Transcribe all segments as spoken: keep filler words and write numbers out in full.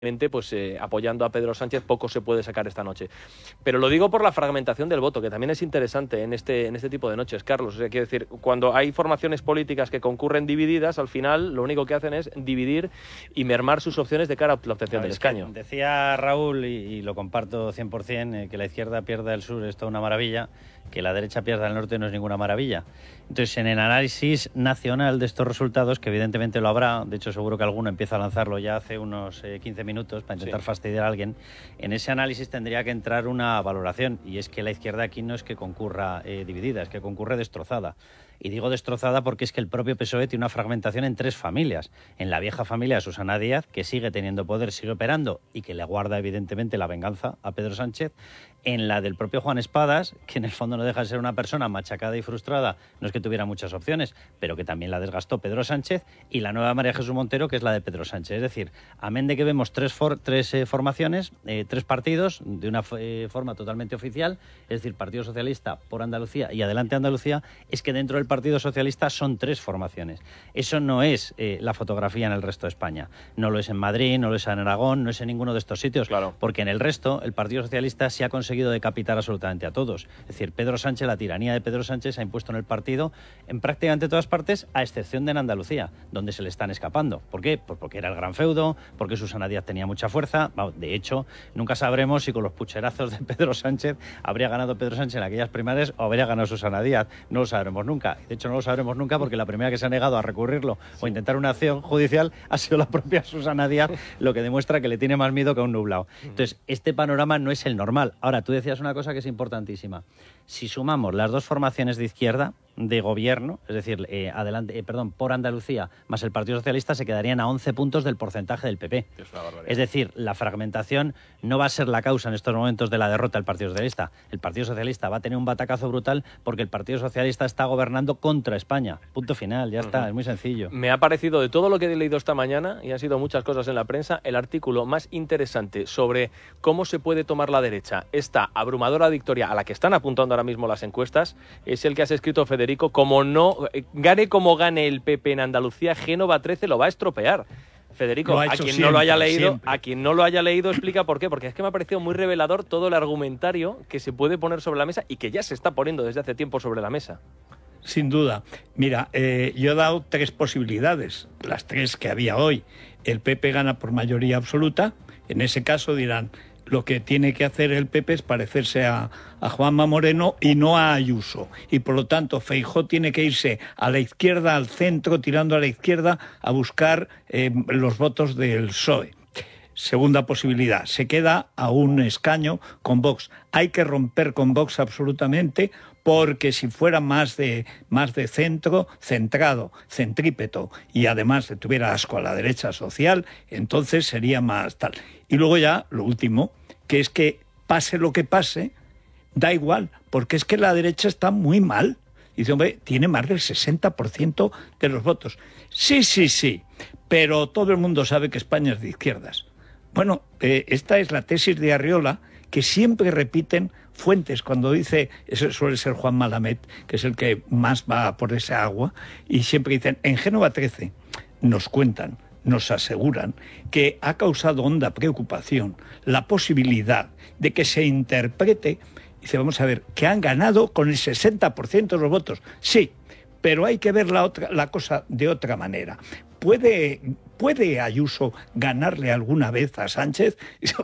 pues eh, apoyando a Pedro Sánchez poco se puede sacar esta noche. Pero lo digo por la fragmentación del voto, que también es interesante en este, en este tipo de noches, Carlos. O sea, quiero decir, cuando hay formaciones políticas que concurren divididas, al final lo único que hacen es dividir y mermar sus opciones de cara a la obtención del escaño. Decía Raúl, y, y lo comparto cien por cien, eh, que la izquierda pierda el sur es toda una maravilla, que la derecha pierda el norte no es ninguna maravilla. Entonces, en el análisis nacional de estos resultados, que evidentemente lo habrá, de hecho seguro que alguno empieza a lanzarlo ya hace unos eh, quince minutos para intentar sí. fastidiar a alguien, en ese análisis tendría que entrar una valoración, y es que la izquierda aquí no es que concurra eh, dividida, es que concurre destrozada. Y digo destrozada porque es que el propio P S O E tiene una fragmentación en tres familias. En la vieja familia de Susana Díaz, que sigue teniendo poder, sigue operando y que le guarda evidentemente la venganza a Pedro Sánchez. En la del propio Juan Espadas, que en el fondo no deja de ser una persona machacada y frustrada, no es que tuviera muchas opciones, pero que también la desgastó Pedro Sánchez, y la nueva María Jesús Montero, que es la de Pedro Sánchez. Es decir, amén de que vemos tres, for tres eh, formaciones, eh, tres partidos de una eh, forma totalmente oficial, es decir, Partido Socialista por Andalucía y Adelante Andalucía, es que dentro del Partido Socialista son tres formaciones. Eso no es eh, la fotografía en el resto de España. No lo es en Madrid, no lo es en Aragón, no es en ninguno de estos sitios, claro. Porque en el resto el Partido Socialista se ha conseguido decapitar absolutamente a todos. Es decir, Pedro Sánchez, la tiranía de Pedro Sánchez se ha impuesto en el partido en prácticamente todas partes, a excepción de en Andalucía, donde se le están escapando. ¿Por qué? Pues porque era el gran feudo, porque Susana Díaz tenía mucha fuerza. De hecho, nunca sabremos si con los pucherazos de Pedro Sánchez habría ganado Pedro Sánchez en aquellas primarias o habría ganado Susana Díaz. No lo sabremos nunca. De hecho, no lo sabremos nunca porque la primera que se ha negado a recurrirlo sí. o intentar una acción judicial ha sido la propia Susana Díaz, lo que demuestra que le tiene más miedo que a un nublado. Entonces, este panorama no es el normal. Ahora, tú decías una cosa que es importantísima. Si sumamos las dos formaciones de izquierda de gobierno, es decir, eh, adelante, eh, perdón, por Andalucía más el Partido Socialista, se quedarían a once puntos del porcentaje del P P. Es, es decir, la fragmentación no va a ser la causa en estos momentos de la derrota del Partido Socialista. El Partido Socialista va a tener un batacazo brutal porque el Partido Socialista está gobernando contra España. Punto final, ya está, uh-huh. es muy sencillo. Me ha parecido, de todo lo que he leído esta mañana, y han sido muchas cosas en la prensa, el artículo más interesante sobre cómo se puede tomar la derecha esta abrumadora victoria a la que están apuntando ahora mismo las encuestas, es el que has escrito, Federico. Como no gane como gane el P P en Andalucía, Génova trece lo va a estropear. Federico, a quien siempre, no lo haya leído, siempre. a quien no lo haya leído, explica por qué. Porque es que me ha parecido muy revelador todo el argumentario que se puede poner sobre la mesa y que ya se está poniendo desde hace tiempo sobre la mesa. Sin duda. Mira, eh, yo he dado tres posibilidades, las tres que había hoy. El P P gana por mayoría absoluta. En ese caso dirán, lo que tiene que hacer el P P es parecerse a, a Juanma Moreno y no a Ayuso. Y por lo tanto, Feijóo tiene que irse a la izquierda, al centro, tirando a la izquierda, a buscar eh, los votos del P S O E. Segunda posibilidad, se queda a un escaño con Vox. Hay que romper con Vox absolutamente, porque si fuera más de, más de centro, centrado, centrípeto, y además tuviera asco a la derecha social, entonces sería más tal. Y luego ya, lo último, que es que pase lo que pase, da igual, porque es que la derecha está muy mal. Dice, hombre, tiene más del sesenta por ciento de los votos. Sí, sí, sí, pero todo el mundo sabe que España es de izquierdas. Bueno, eh, esta es la tesis de Arriola, que siempre repiten fuentes cuando dice, eso suele ser Juan Malamet, que es el que más va por esa agua, y siempre dicen, en Génova trece nos cuentan, nos aseguran que ha causado honda preocupación la posibilidad de que se interprete, dice, vamos a ver, que han ganado con el sesenta por ciento de los votos. Sí, pero hay que ver la, otra, la cosa de otra manera. ¿Puede, ¿Puede Ayuso ganarle alguna vez a Sánchez?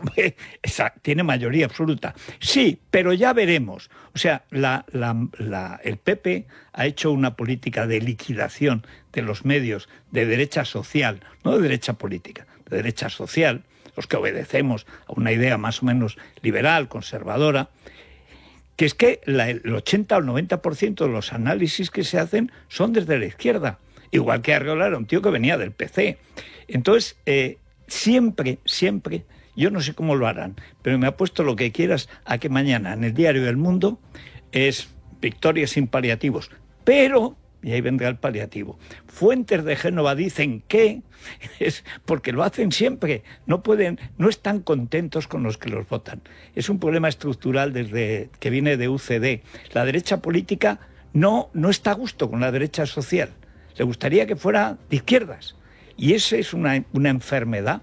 Esa, tiene mayoría absoluta. Sí, pero ya veremos. O sea, la, la, la, el P P ha hecho una política de liquidación de los medios de derecha social, no de derecha política, de derecha social, los que obedecemos a una idea más o menos liberal, conservadora, que es que la, el ochenta o el noventa por ciento de los análisis que se hacen son desde la izquierda. Igual que Arriola era un tío que venía del P C. Entonces, eh, siempre, siempre, yo no sé cómo lo harán, pero me apuesto lo que quieras a que mañana en el diario El Mundo es victoria sin paliativos. Pero, y ahí vendrá el paliativo, fuentes de Génova dicen que es porque lo hacen siempre, no pueden, no están contentos con los que los votan. Es un problema estructural desde que viene de U C D. La derecha política no, no está a gusto con la derecha social. Le gustaría que fuera de izquierdas. Y esa es una, una enfermedad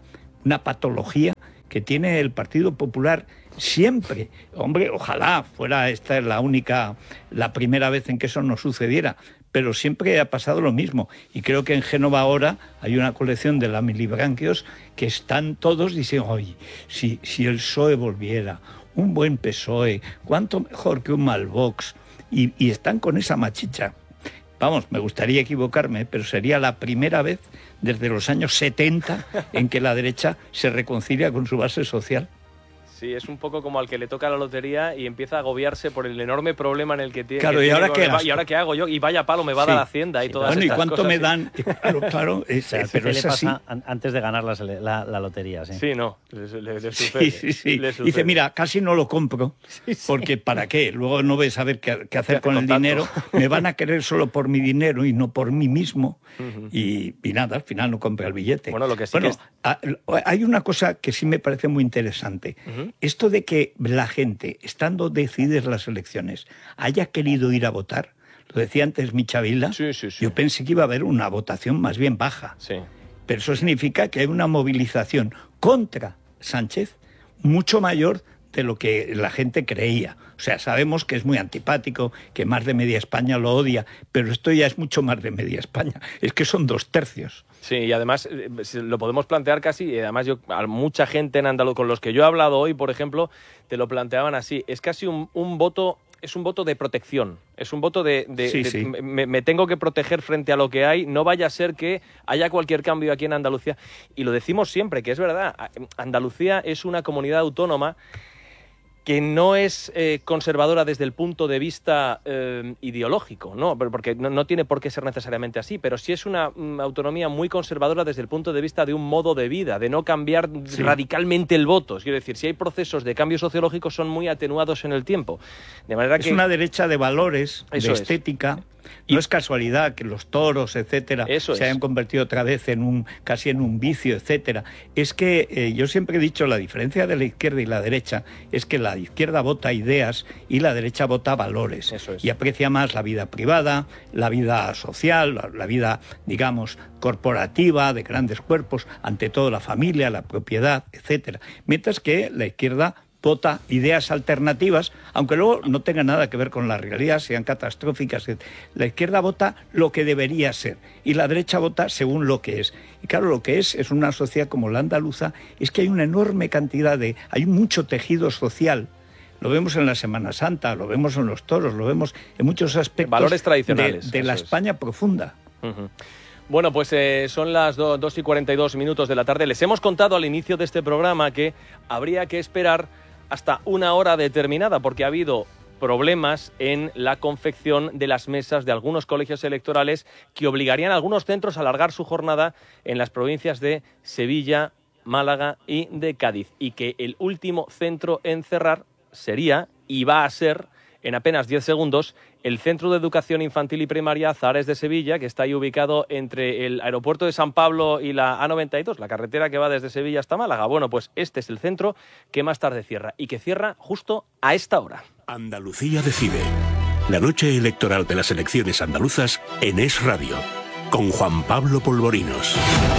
una patología que tiene el Partido Popular siempre. Hombre, ojalá fuera esta la única, la primera vez en que eso no sucediera, pero siempre ha pasado lo mismo. Y creo que en Génova ahora hay una colección de la Milibranquios que están todos diciendo, oye, si, si el P S O E volviera, un buen P S O E, cuánto mejor que un mal Vox, y, y están con esa machicha. Vamos, me gustaría equivocarme, pero sería la primera vez desde los años setenta en que la derecha se reconcilia con su base social. Sí, es un poco como al que le toca la lotería y empieza a agobiarse por el enorme problema en el que tiene. Claro, que ¿y, tiene ahora qué ¿y ahora qué hago yo? Y vaya palo me va a dar sí, Hacienda y sí, todas bueno, estas ¿y cuánto cosas, me sí. dan? Claro, claro, es, O sea, es, pero ¿qué es le así. pasa an- antes de ganar la, sele- la, la lotería? Sí, Sí, no, le, le- le sucede. Sí, sí, sí. le sucede. Dice, mira, casi no lo compro, Sí, sí. porque ¿para qué? Luego no ves a ver qué, qué hacer hace con el con tanto? dinero. Me van a querer solo por mi dinero y no por mí mismo. Ujú. y, y nada, al final no compra el billete. Bueno, lo que sí Bueno, que es- a- hay una cosa que sí me parece muy interesante. Ujú. Esto de que la gente, estando decididas las elecciones, haya querido ir a votar, lo decía antes Micha Vila, Sí, sí, sí. yo pensé que iba a haber una votación más bien baja. Sí. Pero eso significa que hay una movilización contra Sánchez mucho mayor de lo que la gente creía. O sea, sabemos que es muy antipático, que más de media España lo odia, pero esto ya es mucho más de media España. Es que son dos tercios. Sí, y además eh, si lo podemos plantear casi, y además yo, a mucha gente en Andaluz, con los que yo he hablado hoy, por ejemplo, te lo planteaban así, es casi un, un voto, es un voto de protección, es un voto de, de, Sí, de- sí. Me, me tengo que proteger frente a lo que hay, no vaya a ser que haya cualquier cambio aquí en Andalucía, y lo decimos siempre, que es verdad, Andalucía es una comunidad autónoma que no es eh, conservadora desde el punto de vista eh, ideológico, ¿no? Porque no, no tiene por qué ser necesariamente así, pero sí es una mm, autonomía muy conservadora desde el punto de vista de un modo de vida, de no cambiar Sí. radicalmente el voto. Quiero decir, si hay procesos de cambio sociológico son muy atenuados en el tiempo. De manera Es que... una derecha de valores, Eso de es. estética. Y- No es casualidad que los toros, etcétera, Eso se es. hayan convertido otra vez en un casi en un vicio, etcétera. Es que eh, yo siempre he dicho, la diferencia de la izquierda y la derecha es que la izquierda vota ideas y la derecha vota valores. Eso es. Y aprecia más la vida privada, la vida social, la, la vida, digamos, corporativa, de grandes cuerpos, ante todo la familia, la propiedad, etcétera. Mientras que la izquierda vota ideas alternativas, aunque luego no tenga nada que ver con la realidad, sean catastróficas. La izquierda vota lo que debería ser y la derecha vota según lo que es. Y claro, lo que es es una sociedad como la andaluza, es que hay una enorme cantidad de... hay mucho tejido social. Lo vemos en la Semana Santa, lo vemos en los toros, lo vemos en muchos aspectos Valores tradicionales, de, de la eso es. España profunda. Ujú. Bueno, pues eh, son las do- dos y cuarenta y dos minutos de la tarde. Les hemos contado al inicio de este programa que habría que esperar hasta una hora determinada, porque ha habido problemas en la confección de las mesas de algunos colegios electorales que obligarían a algunos centros a alargar su jornada en las provincias de Sevilla, Málaga y de Cádiz, y que el último centro en cerrar sería, y va a ser, en apenas diez segundos, el Centro de Educación Infantil y Primaria Azahares de Sevilla, que está ahí ubicado entre el aeropuerto de San Pablo y la A noventa y dos, la carretera que va desde Sevilla hasta Málaga. Bueno, pues este es el centro que más tarde cierra y que cierra justo a esta hora. Andalucía decide. La noche electoral de las elecciones andaluzas en Es Radio, con Juan Pablo Polvorinos.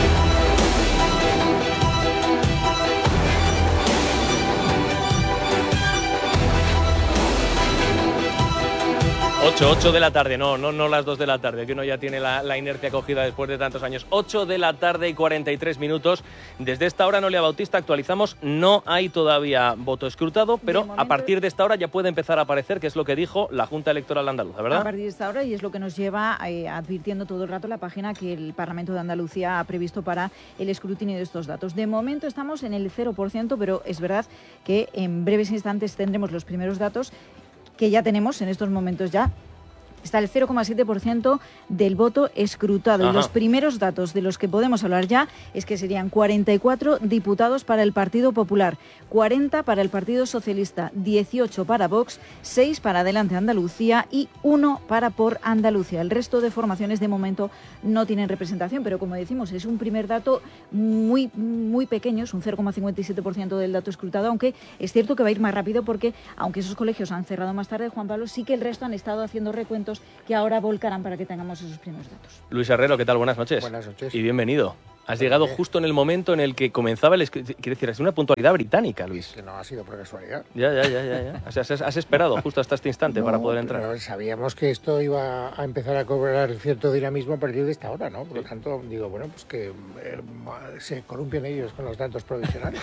ocho, ocho de la tarde, no, no, no las dos de la tarde, que uno ya tiene la, la inercia cogida después de tantos años. ocho de la tarde y cuarenta y tres minutos. Desde esta hora, Noelia Bautista, actualizamos, no hay todavía voto escrutado, pero momento- a partir de esta hora ya puede empezar a aparecer, que es lo que dijo la Junta Electoral Andaluza, ¿verdad? A partir de esta hora, y es lo que nos lleva eh, advirtiendo todo el rato la página que el Parlamento de Andalucía ha previsto para el escrutinio de estos datos. De momento estamos en el cero por ciento, pero es verdad que en breves instantes tendremos los primeros datos que ya tenemos en estos momentos ya. Está el cero coma siete por ciento del voto escrutado. Ajá. Y los primeros datos de los que podemos hablar ya es que serían cuarenta y cuatro diputados para el Partido Popular, cuarenta para el Partido Socialista, dieciocho para Vox, seis para Adelante Andalucía y uno para Por Andalucía. El resto de formaciones de momento no tienen representación, pero como decimos, es un primer dato muy, muy pequeño, es un cero coma cincuenta y siete por ciento del dato escrutado, aunque es cierto que va a ir más rápido porque, aunque esos colegios han cerrado más tarde, Juan Pablo, sí que el resto han estado haciendo recuentos que ahora volcarán para que tengamos esos primeros datos. Luis Herrero, ¿qué tal? Buenas noches. Buenas noches. Y bienvenido. Has llegado justo en el momento en el que comenzaba el... Quiere decir, es una puntualidad británica, Luis. Que no ha sido por casualidad. Ya, ya, ya, ya. ya. O sea, has, has esperado justo hasta este instante no, para poder entrar. Pero sabíamos que esto iba a empezar a cobrar cierto dinamismo a partir de esta hora, ¿no? Por lo tanto, digo, bueno, pues que eh, se columpian ellos con los datos provisionales.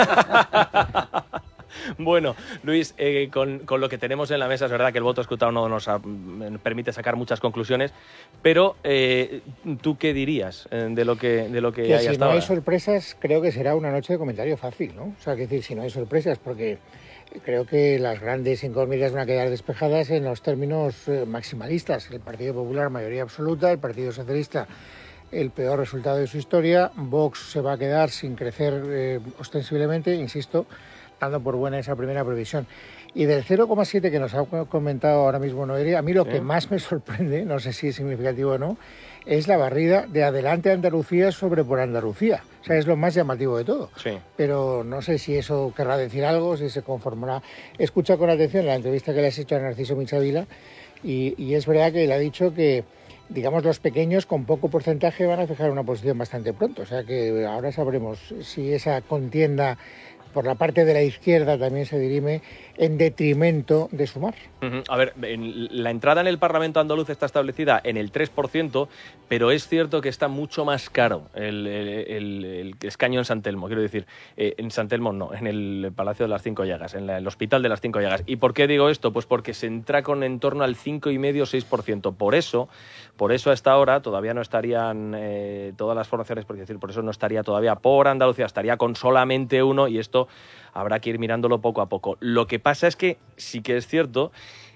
Bueno, Luis, eh, con, con lo que tenemos en la mesa, es verdad que el voto escrutado no nos a, permite sacar muchas conclusiones, pero eh, ¿tú qué dirías eh, de lo que, de lo que, que hay si hasta no ahora? hay sorpresas, creo que será una noche de comentario fácil, ¿no? O sea, que decir, si no hay sorpresas, porque creo que las grandes incógnitas van a quedar despejadas en los términos eh, maximalistas. El Partido Popular, mayoría absoluta, el Partido Socialista, el peor resultado de su historia, Vox se va a quedar sin crecer eh, ostensiblemente, insisto, dando por buena esa primera previsión. Y del cero coma siete que nos ha comentado ahora mismo Noelia, a mí lo ¿Eh? que más me sorprende, no sé si es significativo o no, es la barrida de adelante Andalucía sobre por Andalucía. O sea, es lo más llamativo de todo. Sí. Pero no sé si eso querrá decir algo, si se conformará. Escucha con atención la entrevista que le has hecho a Narciso Michavila y, y es verdad que le ha dicho que, digamos, los pequeños con poco porcentaje van a fijar una posición bastante pronto. O sea que ahora sabremos si esa contienda por la parte de la izquierda también se dirime en detrimento de Sumar. Uh-huh. A ver, en la entrada en el Parlamento andaluz está establecida en el tres por ciento, pero es cierto que está mucho más caro el, el, el, el escaño en San Telmo. Quiero decir, eh, en San Telmo no, en el Palacio de las Cinco Llagas, en la, el Hospital de las Cinco Llagas. ¿Y por qué digo esto? Pues porque se entra con en torno al cinco coma cinco a seis por ciento. Por eso, por eso a esta hora todavía no estarían eh, todas las formaciones, por decir, por eso no estaría todavía por Andalucía, estaría con solamente uno y esto habrá que ir mirándolo poco a poco. Lo que pasa es que sí que es cierto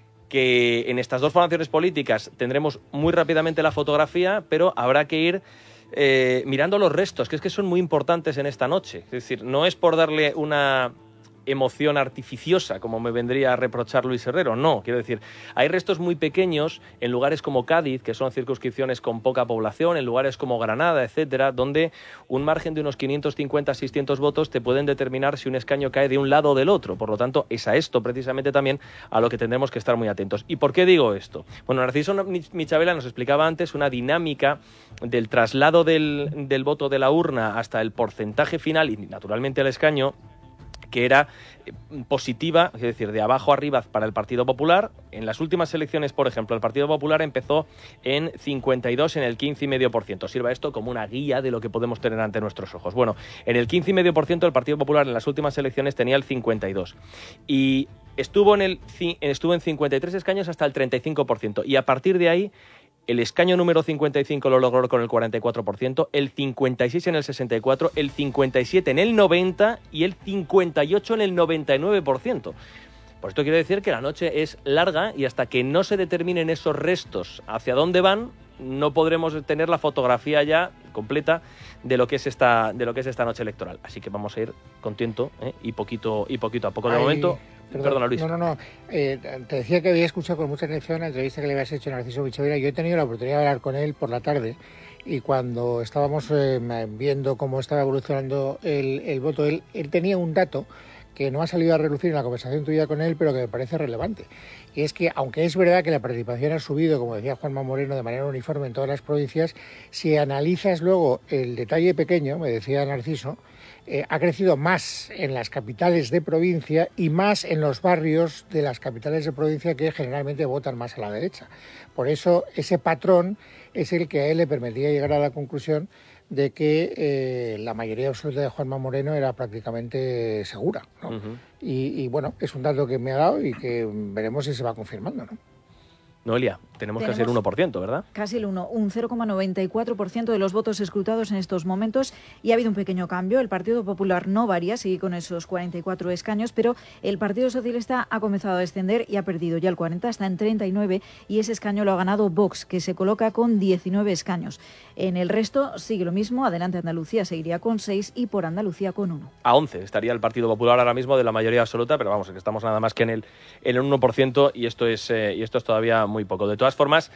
que en estas dos formaciones políticas tendremos muy rápidamente la fotografía, pero habrá que ir eh, mirando los restos, que es que son muy importantes en esta noche. Es decir, no es por darle una emoción artificiosa, como me vendría a reprochar Luis Herrero, no, quiero decir, hay restos muy pequeños en lugares como Cádiz, que son circunscripciones con poca población, en lugares como Granada, etcétera, donde un margen de unos quinientos cincuenta a seiscientos votos te pueden determinar si un escaño cae de un lado o del otro, por lo tanto, es a esto precisamente también a lo que tendremos que estar muy atentos. ¿Y por qué digo esto? Bueno, Narciso Michavila nos explicaba antes una dinámica del traslado del, del voto de la urna hasta el porcentaje final y naturalmente el escaño, que era positiva, es decir, de abajo arriba para el Partido Popular. En las últimas elecciones, por ejemplo, el Partido Popular empezó en cincuenta y dos, en el quince coma cinco por ciento. Sirva esto como una guía de lo que podemos tener ante nuestros ojos. Bueno, en el quince coma cinco por ciento el Partido Popular en las últimas elecciones tenía el cincuenta y dos. Y estuvo en, el, estuvo en cincuenta y tres escaños hasta el treinta y cinco por ciento. Y a partir de ahí, el escaño número cincuenta y cinco lo logró con el cuarenta y cuatro por ciento, el cincuenta y seis en el sesenta y cuatro por ciento, el cincuenta y siete en el noventa por ciento y el cincuenta y ocho en el noventa y nueve por ciento. Por esto quiero decir que la noche es larga y hasta que no se determinen esos restos hacia dónde van, no podremos tener la fotografía ya completa de lo que es esta, de lo que es esta noche electoral. Así que vamos a ir con tiento ¿eh? y poquito y poquito a poco. De Ay, momento, perdón, perdona Luis. No, no, no. Eh, te decía que había escuchado con mucha atención la entrevista que le habías hecho a Narciso Michavila. Yo he tenido la oportunidad de hablar con él por la tarde y cuando estábamos eh, viendo cómo estaba evolucionando el, el voto, él, él tenía un dato que no ha salido a relucir en la conversación tuya con él, pero que me parece relevante. Y es que, aunque es verdad que la participación ha subido, como decía Juanma Moreno, de manera uniforme en todas las provincias, si analizas luego el detalle pequeño, me decía Narciso, eh, ha crecido más en las capitales de provincia y más en los barrios de las capitales de provincia que generalmente votan más a la derecha. Por eso, ese patrón es el que a él le permitía llegar a la conclusión de que eh, la mayoría absoluta de Juanma Moreno era prácticamente segura, ¿no? Uh-huh. y, y bueno, es un dato que me ha dado y que veremos si se va confirmando, ¿no? Noelia, tenemos, tenemos casi el uno por ciento, ¿verdad? Casi el uno, un cero coma noventa y cuatro por ciento de los votos escrutados en estos momentos y ha habido un pequeño cambio. El Partido Popular no varía, sigue con esos cuarenta y cuatro escaños, pero el Partido Socialista ha comenzado a descender y ha perdido ya el cuarenta, está en treinta y nueve y ese escaño lo ha ganado Vox, que se coloca con diecinueve escaños. En el resto sigue lo mismo, Adelante Andalucía seguiría con seis y Por Andalucía con uno. A once estaría el Partido Popular ahora mismo de la mayoría absoluta, pero vamos, que estamos nada más que en el, en el uno por ciento y esto es, eh, y esto es todavía muy poco. De todas formas,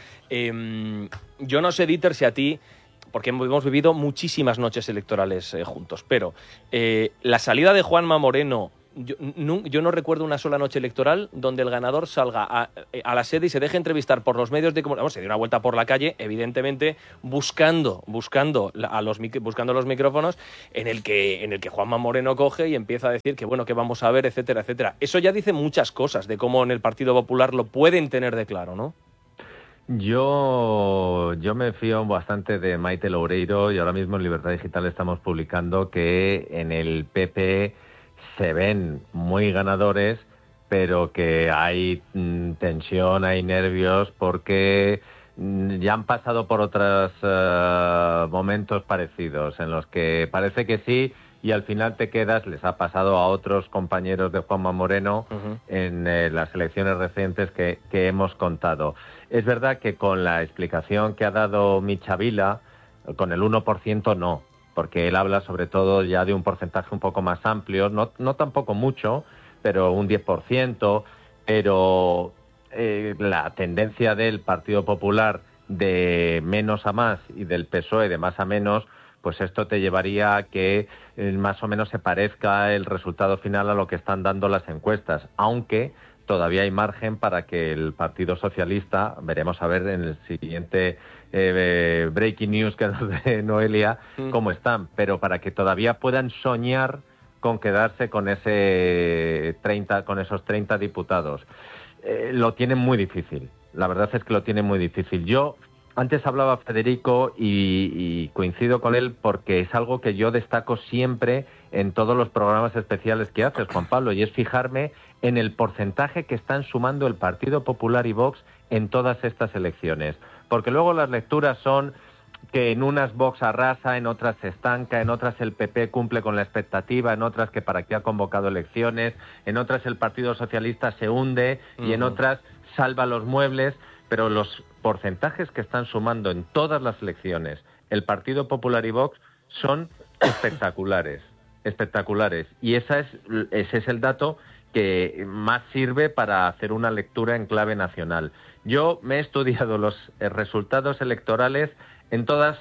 eh, yo no sé, Dieter, si a ti, porque hemos vivido muchísimas noches electorales eh, juntos, pero eh, la salida de Juanma Moreno yo, no, yo no recuerdo una sola noche electoral donde el ganador salga a, a la sede y se deje entrevistar por los medios de comunicación. Vamos, se dio una vuelta por la calle, evidentemente, buscando, buscando a los buscando los micrófonos, en el que en el que Juanma Moreno coge y empieza a decir que bueno, que vamos a ver, etcétera, etcétera. Eso ya dice muchas cosas de cómo en el Partido Popular lo pueden tener de claro, ¿no? Yo, yo me fío bastante de Maite Loureiro y ahora mismo en Libertad Digital estamos publicando que en el P P se ven muy ganadores, pero que hay mm, tensión, hay nervios, porque mm, ya han pasado por otros uh, momentos parecidos en los que parece que sí y al final te quedas, les ha pasado a otros compañeros de Juanma Moreno uh-huh. en eh, las elecciones recientes que, que hemos contado. Es verdad que con la explicación que ha dado Michavila, con el uno por ciento no, porque él habla sobre todo ya de un porcentaje un poco más amplio, no, no tampoco mucho, pero un diez por ciento, pero eh, la tendencia del Partido Popular de menos a más y del P S O E de más a menos, pues esto te llevaría a que eh, más o menos se parezca el resultado final a lo que están dando las encuestas, aunque todavía hay margen para que el Partido Socialista, veremos a ver en el siguiente eh, breaking news que nos dé Noelia, mm. cómo están, pero para que todavía puedan soñar con quedarse con ese treinta, con esos treinta diputados. Eh, lo tienen muy difícil, la verdad es que lo tienen muy difícil. Yo antes hablaba Federico y, y coincido con él porque es algo que yo destaco siempre en todos los programas especiales que haces, Juan Pablo, y es fijarme en el porcentaje que están sumando el Partido Popular y Vox en todas estas elecciones. Porque luego las lecturas son que en unas Vox arrasa, en otras se estanca, en otras el P P cumple con la expectativa, en otras que para qué ha convocado elecciones, en otras el Partido Socialista se hunde y uh-huh. en otras salva los muebles. Pero los porcentajes que están sumando en todas las elecciones el Partido Popular y Vox son espectaculares, espectaculares. Y esa es, ese es el dato que más sirve para hacer una lectura en clave nacional. Yo me he estudiado los resultados electorales en todas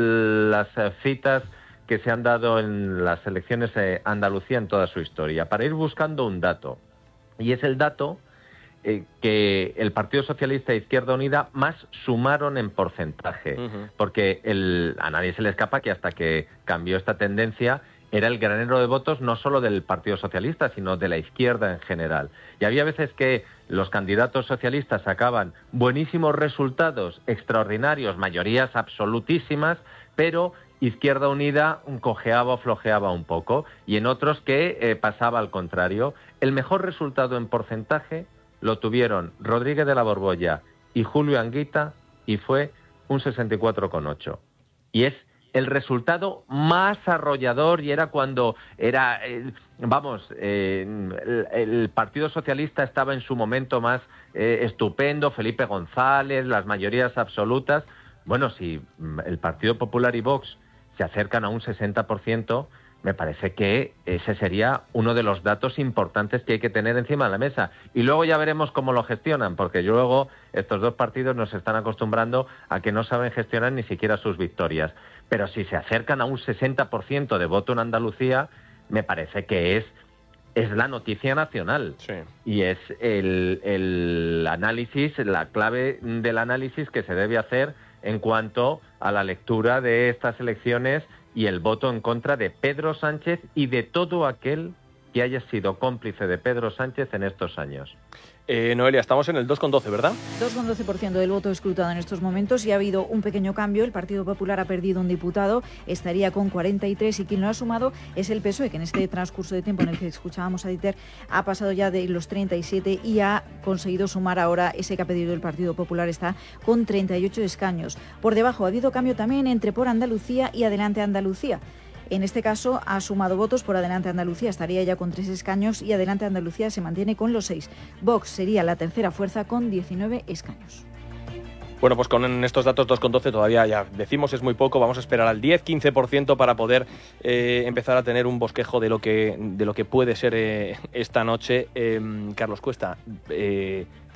las citas que se han dado en las elecciones de Andalucía en toda su historia, para ir buscando un dato. Y es el dato Eh, que el Partido Socialista e Izquierda Unida más sumaron en porcentaje, uh-huh. porque el, a nadie se le escapa que hasta que cambió esta tendencia era el granero de votos no solo del Partido Socialista, sino de la izquierda en general. Y había veces que los candidatos socialistas sacaban buenísimos resultados, extraordinarios, mayorías absolutísimas, pero Izquierda Unida cojeaba o flojeaba un poco, y en otros que eh, pasaba al contrario. El mejor resultado en porcentaje lo tuvieron Rodríguez de la Borbolla y Julio Anguita, y fue un sesenta y cuatro coma ocho. Y es el resultado más arrollador, y era cuando era, eh, vamos, eh, el, el Partido Socialista estaba en su momento más eh, estupendo, Felipe González, las mayorías absolutas. Bueno, si el Partido Popular y Vox se acercan a un sesenta por ciento, me parece que ese sería uno de los datos importantes que hay que tener encima de la mesa. Y luego ya veremos cómo lo gestionan, porque luego estos dos partidos nos están acostumbrando a que no saben gestionar ni siquiera sus victorias. Pero si se acercan a un sesenta por ciento de voto en Andalucía, me parece que es, es la noticia nacional. Sí. Y es el, el análisis, la clave del análisis que se debe hacer en cuanto a la lectura de estas elecciones y el voto en contra de Pedro Sánchez y de todo aquel que haya sido cómplice de Pedro Sánchez en estos años. Eh, Noelia, estamos en el dos coma doce, ¿verdad? dos coma doce por ciento del voto escrutado en estos momentos, y ha habido un pequeño cambio. El Partido Popular ha perdido un diputado, estaría con cuarenta y tres, y quien lo ha sumado es el P S O E, que en este transcurso de tiempo en el que escuchábamos a Dieter ha pasado ya de los treinta y siete y ha conseguido sumar ahora ese que ha pedido el Partido Popular, está con treinta y ocho escaños. Por debajo ha habido cambio también entre Por Andalucía y Adelante Andalucía. En este caso ha sumado votos Por Adelante Andalucía, estaría ya con tres escaños, y Adelante Andalucía se mantiene con los seis. Vox sería la tercera fuerza con diecinueve escaños. Bueno, pues con estos datos dos coma doce todavía, ya decimos, es muy poco. Vamos a esperar al diez quince por ciento para poder eh, empezar a tener un bosquejo de lo que, de lo que puede ser eh, esta noche. Eh, Carlos Cuesta, eh,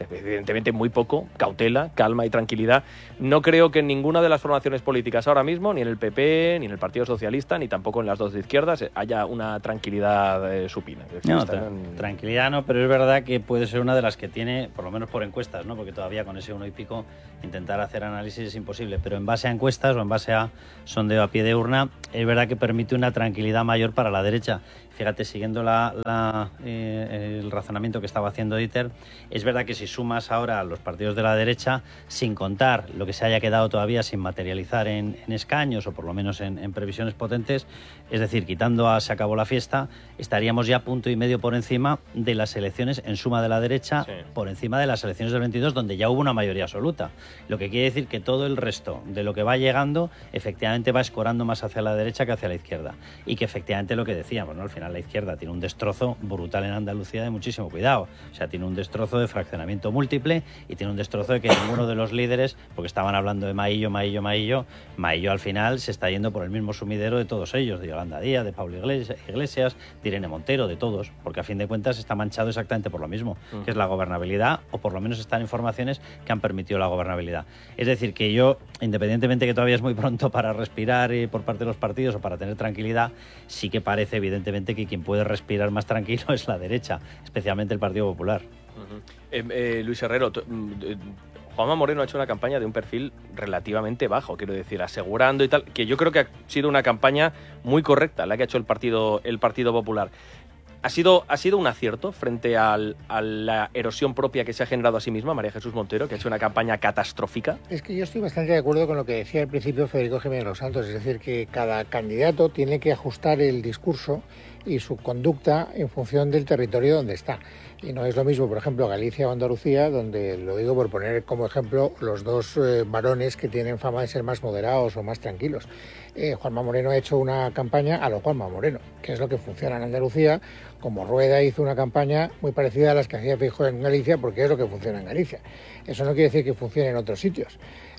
evidentemente muy poco, cautela, calma y tranquilidad. No creo que en ninguna de las formaciones políticas ahora mismo, ni en el P P, ni en el Partido Socialista, ni tampoco en las dos de izquierdas, haya una tranquilidad eh, supina. Es decir, no, están... tra tranquilidad no, pero es verdad que puede ser una de las que tiene, por lo menos por encuestas, ¿no? Porque todavía con ese uno y pico intentar hacer análisis es imposible, pero en base a encuestas o en base a sondeo a pie de urna, es verdad que permite una tranquilidad mayor para la derecha. Fíjate, siguiendo la, la, eh, el razonamiento que estaba haciendo Dieter, es verdad que si sumas ahora a los partidos de la derecha, sin contar lo que se haya quedado todavía sin materializar en, en escaños o por lo menos en, en previsiones potentes, es decir, quitando a se acabó la fiesta, estaríamos ya punto y medio por encima de las elecciones en suma de la derecha, sí. por encima de las elecciones del veintidós, donde ya hubo una mayoría absoluta. Lo que quiere decir que todo el resto de lo que va llegando, efectivamente va escorando más hacia la derecha que hacia la izquierda. Y que efectivamente lo que decíamos, ¿no? Al final la izquierda tiene un destrozo brutal en Andalucía de muchísimo cuidado. O sea, tiene un destrozo de fraccionamiento múltiple y tiene un destrozo de que ninguno de los líderes, porque estaban hablando de Maillo, Maillo, Maillo, Maillo al final se está yendo por el mismo sumidero de todos ellos, de Yolanda Díaz, de Pablo Iglesias, de Irene Montero, de todos, porque a fin de cuentas está manchado exactamente por lo mismo, uh-huh. que es la gobernabilidad, o por lo menos están informaciones que han permitido la gobernabilidad. Es decir, que yo, independientemente que todavía es muy pronto para respirar y por parte de los partidos o para tener tranquilidad, sí que parece evidentemente que quien puede puede respirar más tranquilo es la derecha, especialmente el Partido Popular. Uh-huh. eh, eh, Luis Herrero, eh, Juanma Moreno ha hecho una campaña de un perfil relativamente bajo, quiero decir, asegurando y tal, que yo creo que ha sido una campaña muy correcta la que ha hecho el Partido, el Partido Popular. ¿Ha sido, ¿Ha sido un acierto frente al, a la erosión propia que se ha generado a sí misma María Jesús Montero, que ha hecho una campaña catastrófica? Es que yo estoy bastante de acuerdo con lo que decía al principio Federico Jiménez Los Santos, es decir, que cada candidato tiene que ajustar el discurso y su conducta en función del territorio donde está. Y no es lo mismo, por ejemplo, Galicia o Andalucía, donde, lo digo por poner como ejemplo, los dos eh, varones que tienen fama de ser más moderados o más tranquilos. Eh, Juanma Moreno ha hecho una campaña a lo Juanma Moreno, que es lo que funciona en Andalucía, como Rueda hizo una campaña muy parecida a las que hacía Feijóo en Galicia, porque es lo que funciona en Galicia. Eso no quiere decir que funcione en otros sitios.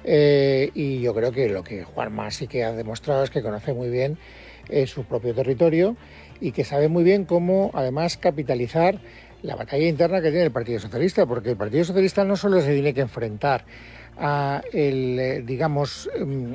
Eh, y yo creo que lo que Juanma sí que ha demostrado es que conoce muy bien eh, su propio territorio y que sabe muy bien cómo, además, capitalizar la batalla interna que tiene el Partido Socialista, porque el Partido Socialista no solo se tiene que enfrentar a el, digamos,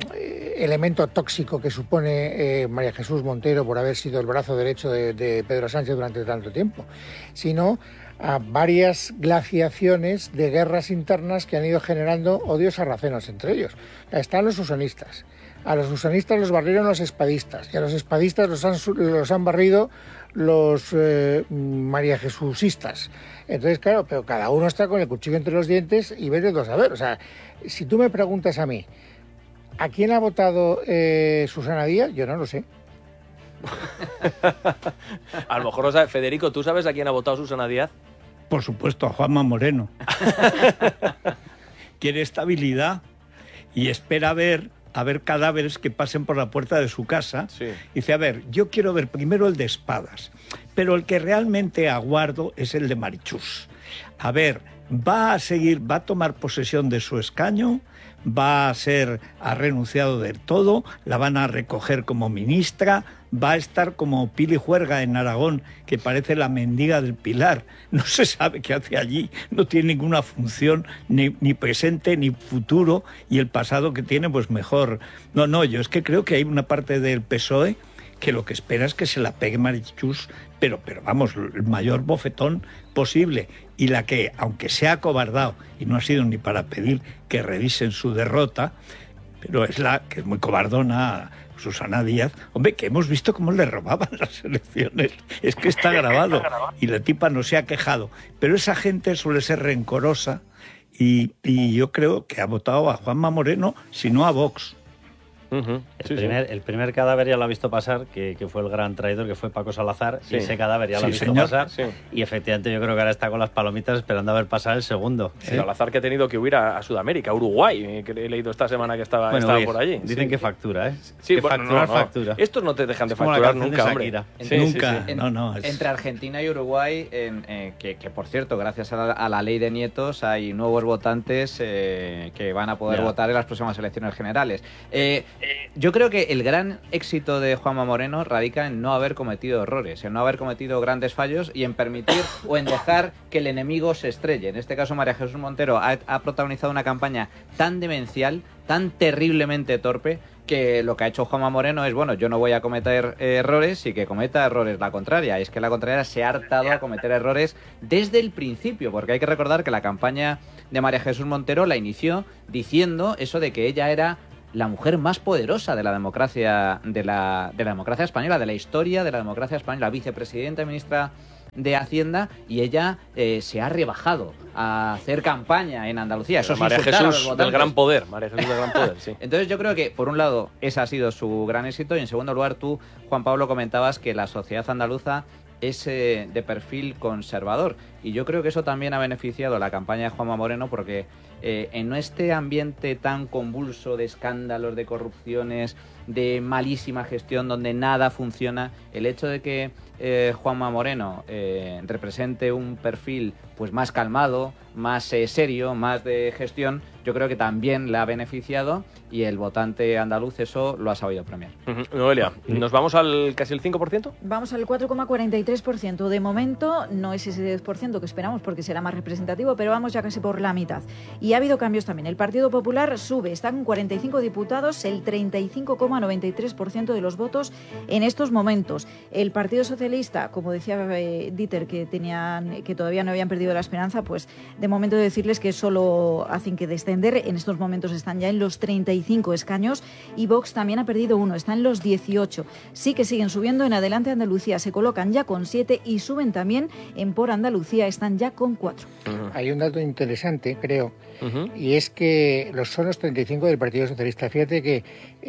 elemento tóxico que supone eh, María Jesús Montero por haber sido el brazo derecho de, de Pedro Sánchez durante tanto tiempo, sino a varias glaciaciones de guerras internas que han ido generando odios sarracenos entre ellos. Están los usanistas. A los usanistas los barrieron los espadistas y a los espadistas los han, los han barrido los eh, María Jesúsistas. Entonces, claro, pero cada uno está con el cuchillo entre los dientes y vete a saber. O sea, si tú me preguntas a mí, ¿a quién ha votado eh, Susana Díaz? Yo no lo sé. A lo mejor lo sabe. Federico, ¿tú sabes a quién ha votado Susana Díaz? Por supuesto, a Juanma Moreno. Quiere estabilidad y espera ver a ver cadáveres que pasen por la puerta de su casa. Sí. Dice, a ver, yo quiero ver primero el de Espadas, pero el que realmente aguardo es el de Marichus. A ver, ¿va a seguir, va a tomar posesión de su escaño? ¿Va a ser, ha renunciado del todo? ¿La van a recoger como ministra? ¿Va a estar como Pili Juerga en Aragón, que parece la mendiga del Pilar? No se sabe qué hace allí, no tiene ninguna función, ni, ni presente ni futuro, y el pasado que tiene, pues mejor. No, no, yo es que creo que hay una parte del P S O E que lo que espera es que se la pegue Marichus, pero, pero vamos, el mayor bofetón posible. Y la que, aunque se ha acobardado, y no ha sido ni para pedir que revisen su derrota, pero es la que es muy cobardona, Susana Díaz, hombre, que hemos visto cómo le robaban las elecciones. Es que está grabado y la tipa no se ha quejado. Pero esa gente suele ser rencorosa y, y yo creo que ha votado a Juanma Moreno, si no a Vox. Uh-huh. el, sí, primer, sí. el primer cadáver ya lo ha visto pasar, que, que fue el gran traidor, que fue Paco Salazar, sí. y ese cadáver ya lo sí, ha visto señor. pasar, sí. y efectivamente yo creo que ahora está con las palomitas esperando a ver pasar el segundo. Sí. Salazar, que ha tenido que huir a, a Sudamérica, a Uruguay, que he leído esta semana que estaba, bueno, estaba por allí. Dicen sí. que factura, ¿eh? Sí, que bueno, facturar, no, no. factura. Estos no te dejan de facturar nunca, de hombre. Sí, nunca, sí, sí. no, no. Es... Entre Argentina y Uruguay, en, eh, que, que por cierto, gracias a la, a la ley de nietos, hay nuevos votantes eh, que van a poder ya. votar en las próximas elecciones generales. Eh, Yo creo que el gran éxito de Juanma Moreno radica en no haber cometido errores, en no haber cometido grandes fallos y en permitir o en dejar que el enemigo se estrelle. En este caso, María Jesús Montero ha, ha protagonizado una campaña tan demencial, tan terriblemente torpe, que lo que ha hecho Juanma Moreno es, bueno, yo no voy a cometer eh, errores y que cometa errores la contraria. Es que la contraria se ha hartado a cometer errores desde el principio, porque hay que recordar que la campaña de María Jesús Montero la inició diciendo eso de que ella era la mujer más poderosa de la democracia de la, de la democracia española, de la historia de la democracia española, vicepresidenta y ministra de Hacienda, y ella eh, se ha rebajado a hacer campaña en Andalucía. Eso sí, María Jesús del gran poder, María Jesús del gran poder, sí. Entonces yo creo que, por un lado, ese ha sido su gran éxito, y en segundo lugar, tú, Juan Pablo, comentabas que la sociedad andaluza es eh, de perfil conservador, y yo creo que eso también ha beneficiado a la campaña de Juanma Moreno, porque eh, en este ambiente tan convulso de escándalos, de corrupciones, de malísima gestión, donde nada funciona, el hecho de que eh, Juanma Moreno eh, represente un perfil pues más calmado, más eh, serio, más de gestión, yo creo que también le ha beneficiado, y el votante andaluz eso lo ha sabido premiar. Uh-huh. Noelia, ¿nos vamos al casi el cinco por ciento? Vamos al cuatro coma cuarenta y tres por ciento. De momento no es ese diez por ciento que esperamos, porque será más representativo, pero vamos ya casi por la mitad. Y ha habido cambios también. El Partido Popular sube, está con cuarenta y cinco diputados, el treinta y cinco coma noventa y tres por ciento de los votos en estos momentos. El Partido Socialista, como decía eh, Dieter, que tenían, que todavía no habían perdido la esperanza, pues de momento decirles que solo hacen que descender. En estos momentos están ya en los treinta y cinco escaños, y Vox también ha perdido uno, está en los dieciocho. Sí que siguen subiendo en Adelante Andalucía, se colocan ya con siete, y suben también en Por Andalucía, están ya con cuatro. Uh-huh. Hay un dato interesante, creo, uh-huh. y es que los son los treinta y cinco del Partido Socialista. Fíjate que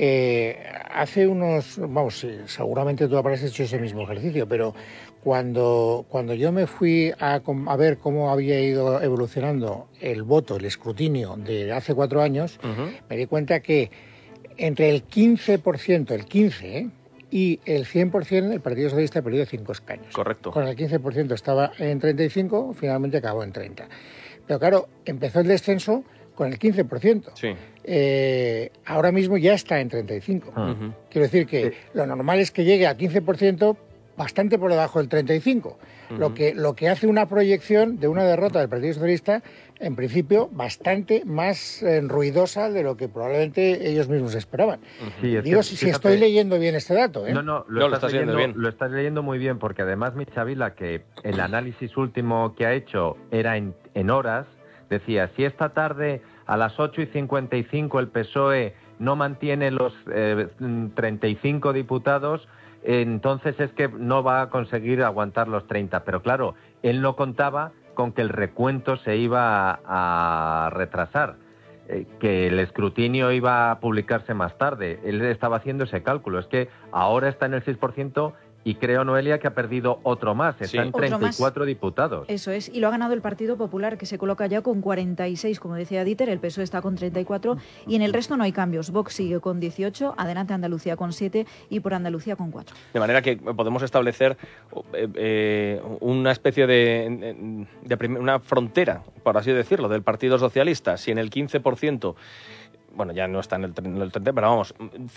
eh, hace unos, vamos, seguramente tú habrás hecho ese mismo ejercicio, pero cuando, cuando yo me fui a, a ver cómo había ido evolucionando el voto, el escrutinio de hace cuatro años, uh-huh. me di cuenta que entre el quince por ciento, el quince, ¿eh? y el cien por ciento el Partido Socialista ha perdido cinco escaños. Correcto. Con el quince por ciento estaba en treinta y cinco, finalmente acabó en treinta. Pero claro, empezó el descenso con el quince por ciento. Sí. Eh, ahora mismo ya está en treinta y cinco. Uh-huh. Quiero decir que sí. Lo normal es que llegue al quince por ciento, bastante por debajo del treinta y cinco. Uh-huh. Lo que, lo que hace una proyección de una derrota del Partido Socialista, en principio, bastante más eh, ruidosa de lo que probablemente ellos mismos esperaban. Uh-huh. Sí, Digo, que, si, si estoy leyendo bien este dato. ¿eh? No, no, lo, no, estás, lo estás leyendo, bien. Lo estás leyendo muy bien, porque además Michavila, que el análisis último que ha hecho era en, en horas, decía, si esta tarde a las ocho y cincuenta y cinco el P S O E no mantiene los eh, treinta y cinco diputados, entonces es que no va a conseguir aguantar los treinta. Pero claro, él no contaba con que el recuento se iba a, a retrasar, eh, que el escrutinio iba a publicarse más tarde. Él estaba haciendo ese cálculo. Es que ahora está en el seis por ciento y creo, Noelia, que ha perdido otro más. Está sí. en treinta y cuatro diputados. Eso es, y lo ha ganado el Partido Popular, que se coloca ya con cuarenta y seis, como decía Dieter, el P S O E está con treinta y cuatro, y en el resto no hay cambios. Vox sigue con dieciocho, Adelante Andalucía con siete y Por Andalucía con cuatro. De manera que podemos establecer eh, eh, una especie de, de prim- una frontera, por así decirlo, del Partido Socialista. Si en el quince por ciento... Bueno, ya no está en el treinta, pero vamos,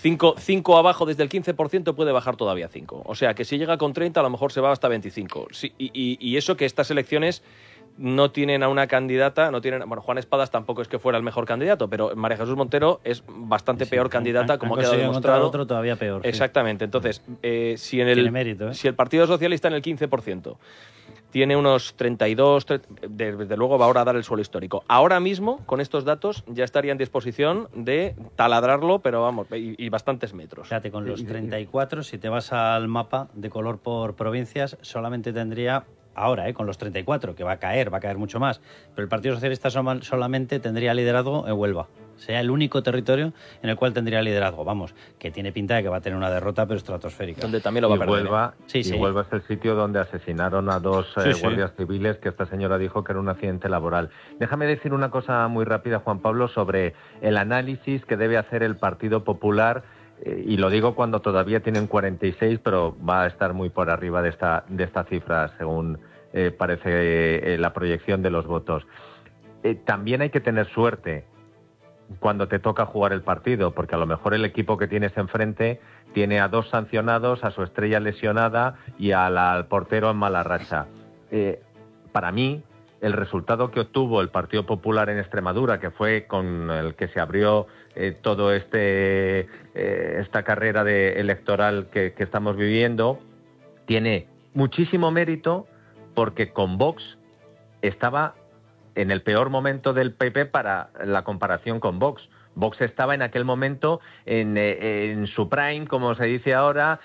cinco abajo desde el quince por ciento puede bajar todavía cinco. O sea, que si llega con treinta, a lo mejor se va hasta veinticinco. Sí, y, y, y eso que estas elecciones no tienen a una candidata, no tienen, bueno, Juan Espadas tampoco es que fuera el mejor candidato, pero María Jesús Montero es bastante sí, peor candidata, como ha quedado demostrado. Otro todavía peor. Exactamente. Sí. Entonces, eh, si en el tiene mérito, ¿eh? si el Partido Socialista en el quince por ciento tiene unos treinta y dos, desde luego va ahora a dar el suelo histórico. Ahora mismo, con estos datos, ya estaría en disposición de taladrarlo, pero vamos, y, y bastantes metros. Fíjate, con los treinta y cuatro, si te vas al mapa de color por provincias, solamente tendría, ahora, eh, con los treinta y cuatro, que va a caer, va a caer mucho más, pero el Partido Socialista solamente tendría liderazgo en Huelva. Sea el único territorio en el cual tendría liderazgo. Vamos, que tiene pinta de que va a tener una derrota, pero estratosférica. Donde también lo va y a perder. Huelva, sí, y sí. Huelva es el sitio donde asesinaron a dos sí, eh, sí. guardias civiles, que esta señora dijo que era un accidente laboral. Déjame decir una cosa muy rápida, Juan Pablo, sobre el análisis que debe hacer el Partido Popular, eh, y lo digo cuando todavía tienen cuarenta y seis, pero va a estar muy por arriba de esta, de esta cifra, según eh, parece eh, la proyección de los votos. Eh, también hay que tener suerte, cuando te toca jugar el partido, porque a lo mejor el equipo que tienes enfrente tiene a dos sancionados, a su estrella lesionada y al, al portero en mala racha. Eh, para mí, el resultado que obtuvo el Partido Popular en Extremadura, que fue con el que se abrió eh, todo este eh, esta carrera de electoral que, que estamos viviendo, tiene muchísimo mérito, porque con Vox estaba en el peor momento del P P para la comparación con Vox. Vox estaba en aquel momento en, en su prime, como se dice ahora,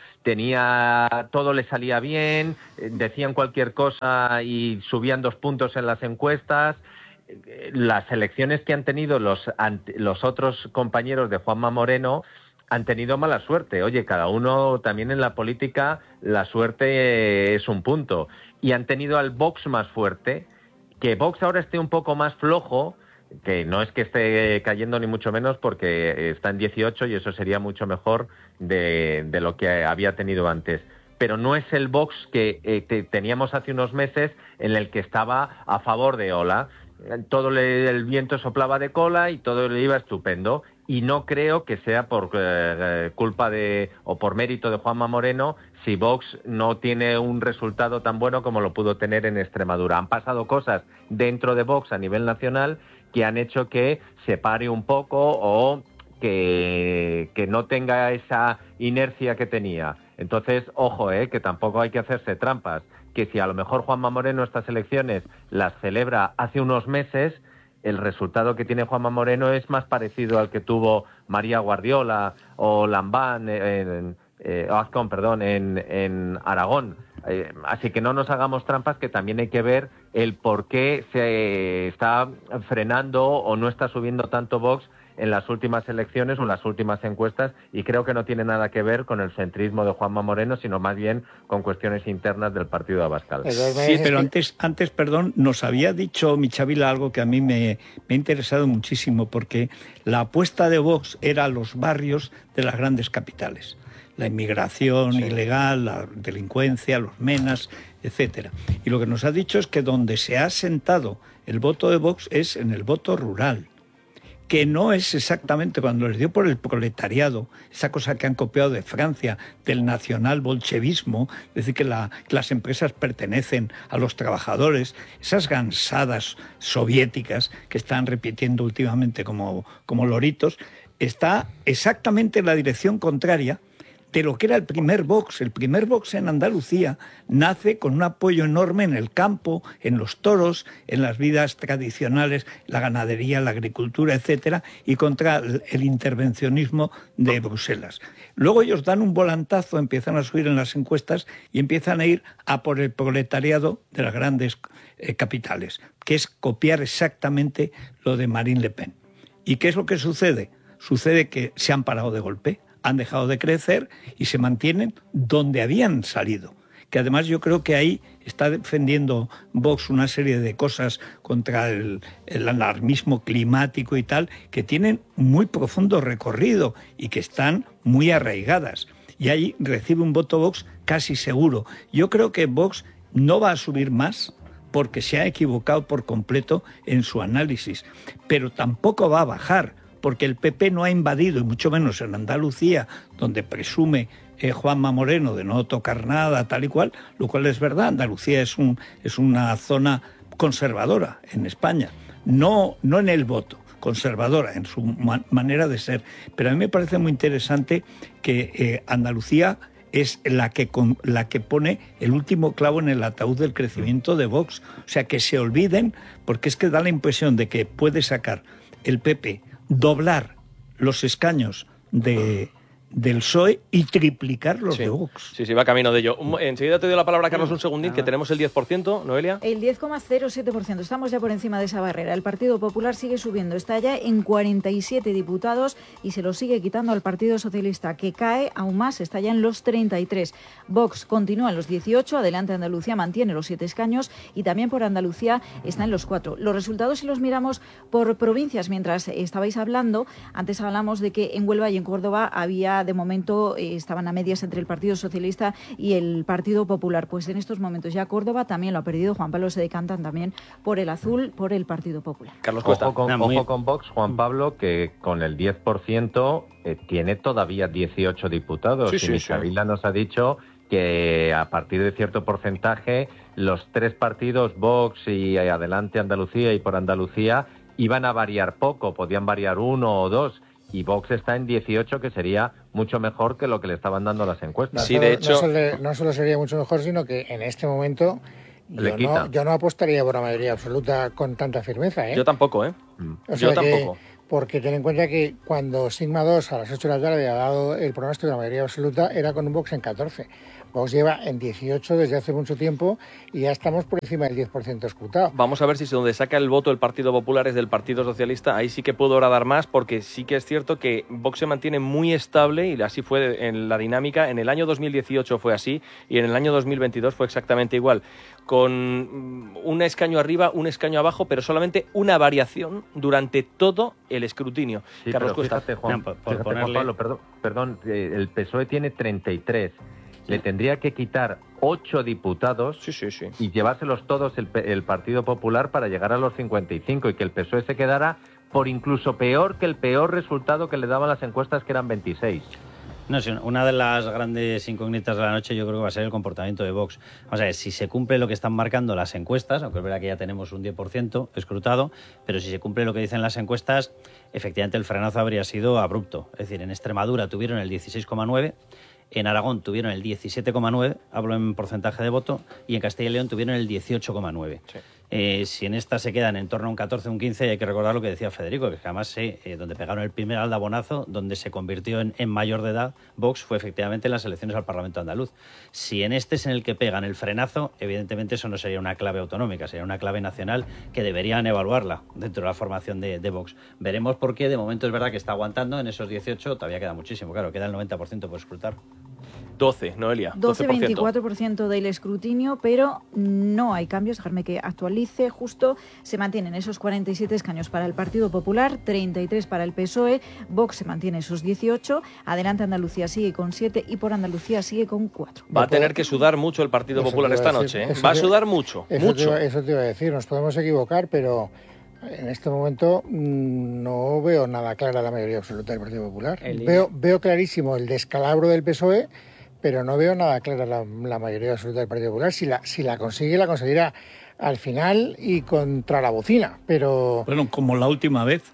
tenía todo le salía bien, decían cualquier cosa y subían dos puntos en las encuestas. Las elecciones que han tenido los, los otros compañeros de Juanma Moreno han tenido mala suerte. Oye, cada uno también en la política, la suerte es un punto. Y han tenido al Vox más fuerte. Que Vox ahora esté un poco más flojo, que no es que esté cayendo ni mucho menos, porque está en dieciocho y eso sería mucho mejor de, de lo que había tenido antes. Pero no es el Vox que, eh, que teníamos hace unos meses, en el que estaba a favor de Ola. Todo le, el viento soplaba de cola y todo le iba estupendo. Y no creo que sea por eh, culpa de o por mérito de Juanma Moreno si Vox no tiene un resultado tan bueno como lo pudo tener en Extremadura. Han pasado cosas dentro de Vox a nivel nacional que han hecho que se pare un poco o que, que no tenga esa inercia que tenía. Entonces, ojo, eh, que tampoco hay que hacerse trampas. Que si a lo mejor Juanma Moreno estas elecciones las celebra hace unos meses, el resultado que tiene Juanma Moreno es más parecido al que tuvo María Guardiola o Lambán, en, eh, o Azcón, perdón, en, en Aragón. Eh, así que no nos hagamos trampas, que también hay que ver el por qué se está frenando o no está subiendo tanto Vox en las últimas elecciones o en las últimas encuestas, y creo que no tiene nada que ver con el centrismo de Juanma Moreno, sino más bien con cuestiones internas del partido de Abascal. Sí, pero antes, antes, perdón, nos había dicho Michavila algo que a mí me, me ha interesado muchísimo, porque la apuesta de Vox era los barrios de las grandes capitales. La inmigración sí. ilegal, la delincuencia, los menas, etcétera. Y lo que nos ha dicho es que donde se ha sentado el voto de Vox es en el voto rural, que no es exactamente cuando les dio por el proletariado, esa cosa que han copiado de Francia, del nacional bolchevismo, es decir, que, la, que las empresas pertenecen a los trabajadores, esas gansadas soviéticas que están repitiendo últimamente como, como loritos, está exactamente en la dirección contraria de lo que era el primer Vox. El primer Vox en Andalucía nace con un apoyo enorme en el campo, en los toros, en las vidas tradicionales, la ganadería, la agricultura, etcétera, y contra el intervencionismo de Bruselas. Luego ellos dan un volantazo, empiezan a subir en las encuestas y empiezan a ir a por el proletariado de las grandes eh, capitales, que es copiar exactamente lo de Marine Le Pen. ¿Y qué es lo que sucede? Sucede que se han parado de golpe, han dejado de crecer y se mantienen donde habían salido. Que además yo creo que ahí está defendiendo Vox una serie de cosas contra el, el alarmismo climático y tal, que tienen muy profundo recorrido y que están muy arraigadas. Y ahí recibe un voto Vox casi seguro. Yo creo que Vox no va a subir más porque se ha equivocado por completo en su análisis, pero tampoco va a bajar, porque el P P no ha invadido, y mucho menos en Andalucía, donde presume eh, Juanma Moreno de no tocar nada, tal y cual, lo cual es verdad. Andalucía es, un, es una zona conservadora en España, no, no en el voto, conservadora en su man, manera de ser. Pero a mí me parece muy interesante que eh, Andalucía es la que, con, la que pone el último clavo en el ataúd del crecimiento de Vox. O sea, que se olviden, porque es que da la impresión de que puede sacar el P P, doblar los escaños de, del P S O E y triplicar los sí. de Vox. Sí, sí, va camino de ello. Enseguida te doy la palabra, Carlos, un segundín, que tenemos el diez por ciento, Noelia. El diez coma cero siete por ciento. Estamos ya por encima de esa barrera. El Partido Popular sigue subiendo. Está ya en cuarenta y siete diputados y se lo sigue quitando al Partido Socialista, que cae aún más. Está ya en los treinta y tres. Vox continúa en los dieciocho. Adelante Andalucía mantiene los siete escaños y también por Andalucía está en los cuatro. Los resultados, si los miramos por provincias, mientras estabais hablando, antes hablamos de que en Huelva y en Córdoba había era de momento, eh, estaban a medias entre el Partido Socialista y el Partido Popular. Pues en estos momentos ya Córdoba también lo ha perdido. Juan Pablo, se decantan también por el azul, por el Partido Popular. Carlos Cuesta. Ojo con, ojo con Vox, Juan Pablo, que con el diez por ciento eh, tiene todavía dieciocho diputados. Sí, y sí, Micaela sí. nos ha dicho que a partir de cierto porcentaje los tres partidos, Vox y Adelante Andalucía y Por Andalucía, iban a variar poco, podían variar uno o dos, y Vox está en dieciocho, que sería mucho mejor que lo que le estaban dando las encuestas. Sí, de hecho... No solo, no solo sería mucho mejor, sino que en este momento yo no, yo no apostaría por la mayoría absoluta con tanta firmeza, ¿eh? Yo tampoco, ¿eh? O sea yo tampoco. Que, porque ten en cuenta que cuando Sigma dos a las ocho de la tarde ha dado el pronóstico de la mayoría absoluta, era con un Vox en catorce. Vox lleva en dieciocho desde hace mucho tiempo y ya estamos por encima del diez por ciento escrutado. Vamos a ver si donde saca el voto el Partido Popular es del Partido Socialista. Ahí sí que puedo ahora dar más, porque sí que es cierto que Vox se mantiene muy estable, y así fue en la dinámica. En el año dos mil dieciocho fue así, y en el año dos mil veintidós fue exactamente igual, con un escaño arriba, un escaño abajo, pero solamente una variación durante todo el escrutinio. Sí, Carlos pero Cuesta. fíjate, Juan, No, por, por fíjate, ponerle... Juan Pablo, perdón, perdón eh, el P S O E tiene treinta y tres. Le tendría que quitar ocho diputados sí, sí, sí. y llevárselos todos el, el Partido Popular para llegar a los cincuenta y cinco, y que el P S O E se quedara por incluso peor que el peor resultado que le daban las encuestas, que eran veintiséis. No, sí, una de las grandes incógnitas de la noche yo creo que va a ser el comportamiento de Vox. Vamos a ver, si se cumple lo que están marcando las encuestas, aunque es verdad que ya tenemos un diez por ciento escrutado, pero si se cumple lo que dicen las encuestas, efectivamente el frenazo habría sido abrupto. Es decir, en Extremadura tuvieron el dieciséis coma nueve, en Aragón tuvieron el diecisiete coma nueve, hablo en porcentaje de voto, y en Castilla y León tuvieron el dieciocho coma nueve. Sí. Eh, si en esta se quedan en torno a un catorce, un quince, hay que recordar lo que decía Federico, que además eh, donde pegaron el primer aldabonazo, donde se convirtió en, en mayor de edad Vox, fue efectivamente en las elecciones al Parlamento andaluz. Si en este es en el que pegan el frenazo, evidentemente eso no sería una clave autonómica, sería una clave nacional que deberían evaluarla dentro de la formación de, de Vox. Veremos por qué. De momento es verdad que está aguantando en esos dieciocho, todavía queda muchísimo, claro, queda el noventa por ciento por escrutar. doce, Noelia. doce, veinticuatro por ciento del escrutinio, pero no hay cambios. Dejarme que actualice. Justo se mantienen esos cuarenta y siete escaños para el Partido Popular, treinta y tres para el P S O E. Vox se mantiene esos dieciocho. Adelante Andalucía sigue con siete y Por Andalucía sigue con cuatro. Va a tener que sudar mucho el Partido Eso Popular esta decir, noche. ¿eh? eso Va a te- sudar mucho. Eso mucho. Te iba, eso te iba a decir, nos podemos equivocar, pero en este momento mmm, no veo nada clara la mayoría absoluta del Partido Popular. El- Veo, veo clarísimo el descalabro del P S O E, pero no veo nada clara la, la mayoría absoluta del Partido Popular. Si la, si la consigue, la conseguirá al final y contra la bocina, pero Bueno, como la última vez.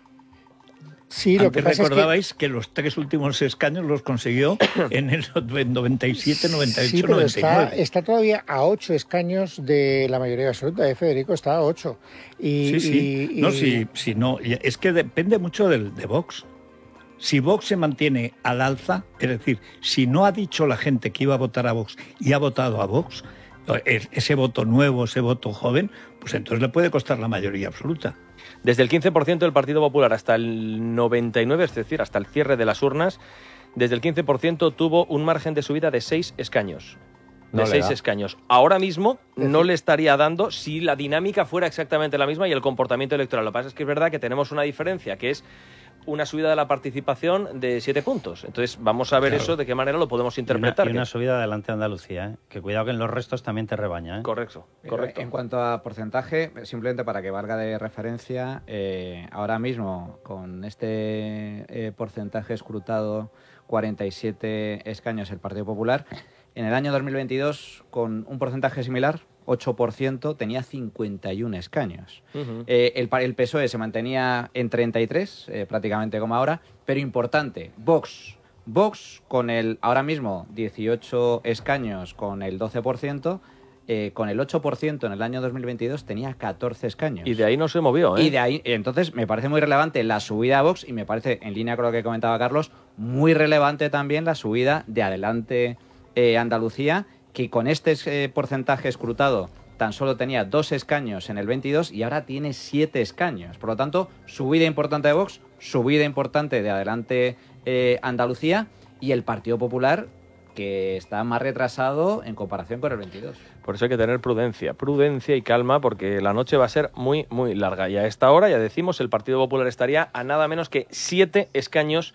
sí, lo que Antes pasa es que... recordabais que... los tres últimos escaños los consiguió en el noventa y siete, noventa y ocho, Sí, pero noventa y está, nueve. está todavía a ocho escaños de la mayoría absoluta, de Federico está a ocho. Y, Sí, sí. y- No, y- sí, sí, no. Y es que depende mucho del, de Vox. Si Vox se mantiene al alza, es decir, si no ha dicho la gente que iba a votar a Vox y ha votado a Vox, e- ese voto nuevo, ese voto joven, pues entonces le puede costar la mayoría absoluta. Desde el quince por ciento del Partido Popular hasta el noventa y nueve por ciento, es decir, hasta el cierre de las urnas, desde el quince por ciento tuvo un margen de subida de seis escaños. De No le seis da. escaños. Ahora mismo no le estaría dando si la dinámica fuera exactamente la misma y el comportamiento electoral. Lo que pasa es que es verdad que tenemos una diferencia, que es una subida de la participación de siete puntos. Entonces vamos a ver Claro. eso, de qué manera lo podemos Y una, interpretar. y una que- subida adelante Andalucía, ¿eh? Que cuidado que en los restos también te rebaña, ¿eh? Correcto, Pero correcto. En cuanto a porcentaje, simplemente para que valga de referencia, eh, ahora mismo con este eh, porcentaje escrutado, cuarenta y siete escaños el Partido Popular, en el año dos mil veintidós, con un porcentaje similar, ocho por ciento, tenía cincuenta y uno escaños. Ujú. Eh, el, pa- el P S O E se mantenía en treinta y tres, eh, prácticamente como ahora, pero importante, Vox. Vox con el, ahora mismo, dieciocho escaños con el doce por ciento, eh, con el ocho por ciento en el año dos mil veintidós tenía catorce escaños. Y de ahí no se movió, ¿eh? Y de ahí, entonces, me parece muy relevante la subida de Vox y me parece, en línea con lo que comentaba Carlos, muy relevante también la subida de Adelante eh, Andalucía, que con este eh, porcentaje escrutado tan solo tenía dos escaños en el veintidós y ahora tiene siete escaños. Por lo tanto, subida importante de Vox, subida importante de Adelante eh, Andalucía y el Partido Popular, que está más retrasado en comparación con el veintidós. Por eso hay que tener prudencia, prudencia y calma, porque la noche va a ser muy, muy larga. Y a esta hora, ya decimos, el Partido Popular estaría a nada menos que siete escaños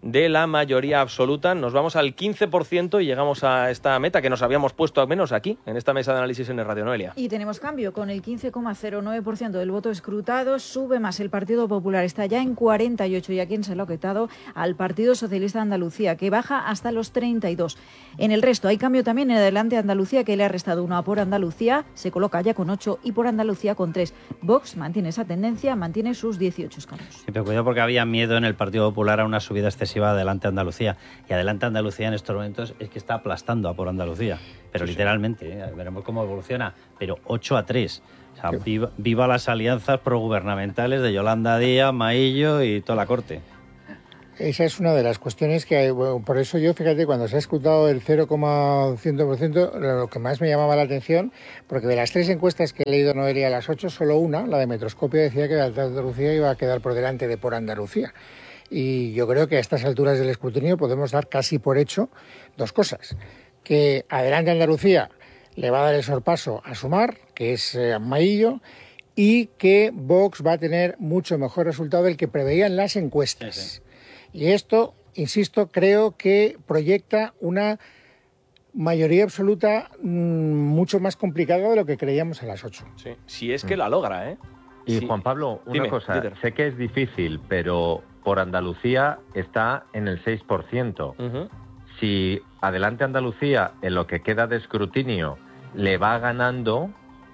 de la mayoría absoluta. Nos vamos al quince por ciento y llegamos a esta meta que nos habíamos puesto al menos aquí, en esta mesa de análisis en el Radio Noelia. Y tenemos cambio, con el quince coma cero nueve por ciento del voto escrutado, sube más el Partido Popular, está ya en cuarenta y ocho, y a quien se lo ha quitado al Partido Socialista de Andalucía, que baja hasta los treinta y dos. En el resto hay cambio también en Adelante Andalucía, que le ha restado uno a Por Andalucía, se coloca ya con ocho, y Por Andalucía con tres. Vox mantiene esa tendencia, mantiene sus dieciocho escaños. Sí, pero cuidado porque había miedo en el Partido Popular a una subida excesiva de Adelante Andalucía. Y Adelante Andalucía en estos momentos es que está aplastando a Por Andalucía. Pero sí, literalmente, ¿eh? Veremos cómo evoluciona. Pero ocho a tres. O sea, viva, viva las alianzas progubernamentales de Yolanda Díaz, Maillo y toda la corte. Esa es una de las cuestiones que hay. Bueno, por eso yo, fíjate, cuando se ha escrutado el cero coma cien por ciento, lo que más me llamaba la atención, porque de las tres encuestas que he leído Noelia a las ocho, solo una, la de Metroscopio, decía que Andalucía iba a quedar por delante de Por Andalucía. Y yo creo que a estas alturas del escrutinio podemos dar casi por hecho dos cosas. Que Adelante Andalucía le va a dar el sorpaso a Sumar, que es eh, Maillo, y que Vox va a tener mucho mejor resultado del que preveían las encuestas. Sí, sí. Y esto, insisto, creo que proyecta una mayoría absoluta mmm, mucho más complicada de lo que creíamos a las ocho. Sí, si es que la logra, ¿eh? Y sí. Juan Pablo, una Dime, cosa, Dieter. Sé que es difícil, pero Por Andalucía está en el seis por ciento. Uh-huh. Si Adelante Andalucía, en lo que queda de escrutinio, le va ganando,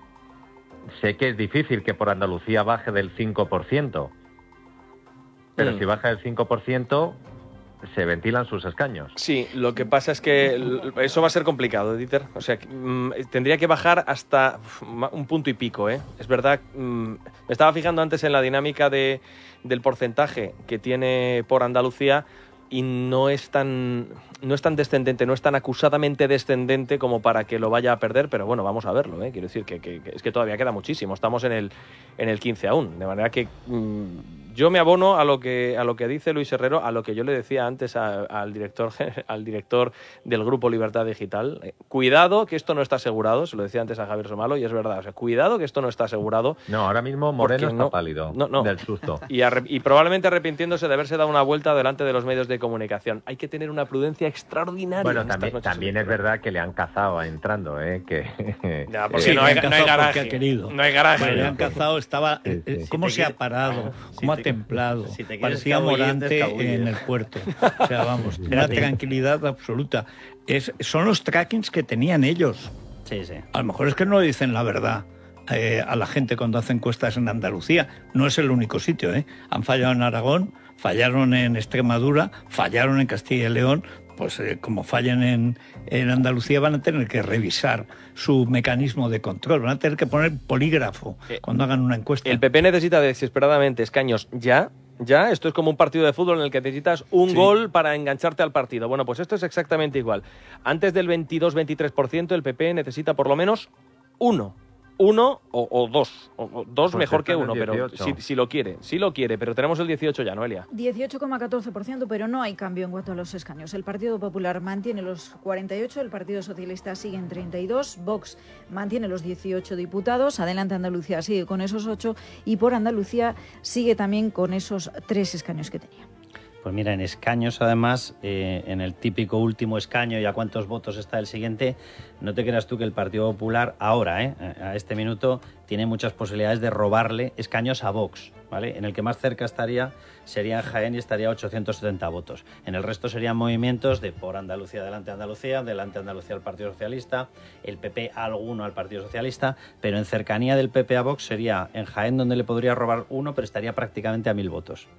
sé que es difícil que Por Andalucía baje del cinco por ciento. Pero mm. si baja del cinco por ciento, se ventilan sus escaños. Sí, lo que pasa es que eso va a ser complicado, Dieter. O sea, mmm, tendría que bajar hasta uf, un punto y pico, ¿eh? Es verdad, mmm, me estaba fijando antes en la dinámica de, del porcentaje que tiene Por Andalucía y no es tan no es tan descendente, no es tan acusadamente descendente como para que lo vaya a perder, pero bueno, vamos a verlo, ¿eh? Quiero decir que, que, que es que todavía queda muchísimo, estamos en el en el quince aún, de manera que mmm, yo me abono a lo que a lo que dice Luis Herrero, a lo que yo le decía antes a, al director al director del Grupo Libertad Digital. Eh, cuidado que esto no está asegurado, se lo decía antes a Javier Somalo y es verdad, o sea, cuidado que esto no está asegurado. No, ahora mismo Moreno está no, pálido no, no. del susto. Y, arre, y probablemente arrepintiéndose de haberse dado una vuelta delante de los medios de comunicación. Hay que tener una prudencia extraordinaria. Bueno, también, también es verdad que le han cazado entrando, ¿eh? Que, ya, porque sí, no, hay, no hay garaje. Ha querido. No hay garaje. Bueno, le han cazado, estaba... Sí, sí. ¿Cómo si se te, ha parado? ¿Cómo si ha te, templado? Si Parecía Morante en el puerto. O sea, vamos, una tranquilidad absoluta. Es, son los trackings que tenían ellos. Sí, sí. A lo mejor es que no dicen la verdad eh, a la gente cuando hacen encuestas en Andalucía. No es el único sitio, ¿eh? Han fallado en Aragón, fallaron en Extremadura, fallaron en Castilla y León. Pues eh, como fallen en, en Andalucía van a tener que revisar su mecanismo de control, van a tener que poner polígrafo eh, cuando hagan una encuesta. El P P necesita desesperadamente escaños ya, ya, esto es como un partido de fútbol en el que necesitas un sí. gol para engancharte al partido. Bueno, pues esto es exactamente igual. Antes del veintidós veintitrés por ciento el P P necesita por lo menos uno. Uno o, o dos, o, o dos pues mejor que uno, pero si, si lo quiere, si lo quiere, pero tenemos el dieciocho ya, Noelia. dieciocho coma catorce por ciento, pero no hay cambio en cuanto a los escaños. El Partido Popular mantiene los cuarenta y ocho, el Partido Socialista sigue en treinta y dos, Vox mantiene los dieciocho diputados, Adelante Andalucía sigue con esos ocho y Por Andalucía sigue también con esos tres escaños que tenía. Pues mira, en escaños además, eh, en el típico último escaño y a cuántos votos está el siguiente, no te creas tú que el Partido Popular ahora, eh, a este minuto, tiene muchas posibilidades de robarle escaños a Vox, ¿vale? En el que más cerca estaría sería en Jaén y estaría a ochocientos setenta votos. En el resto serían movimientos de Por Andalucía, Adelante Andalucía, Adelante Andalucía al Partido Socialista, el P P alguno al Partido Socialista, pero en cercanía del P P a Vox sería en Jaén donde le podría robar uno, pero estaría prácticamente a mil votos.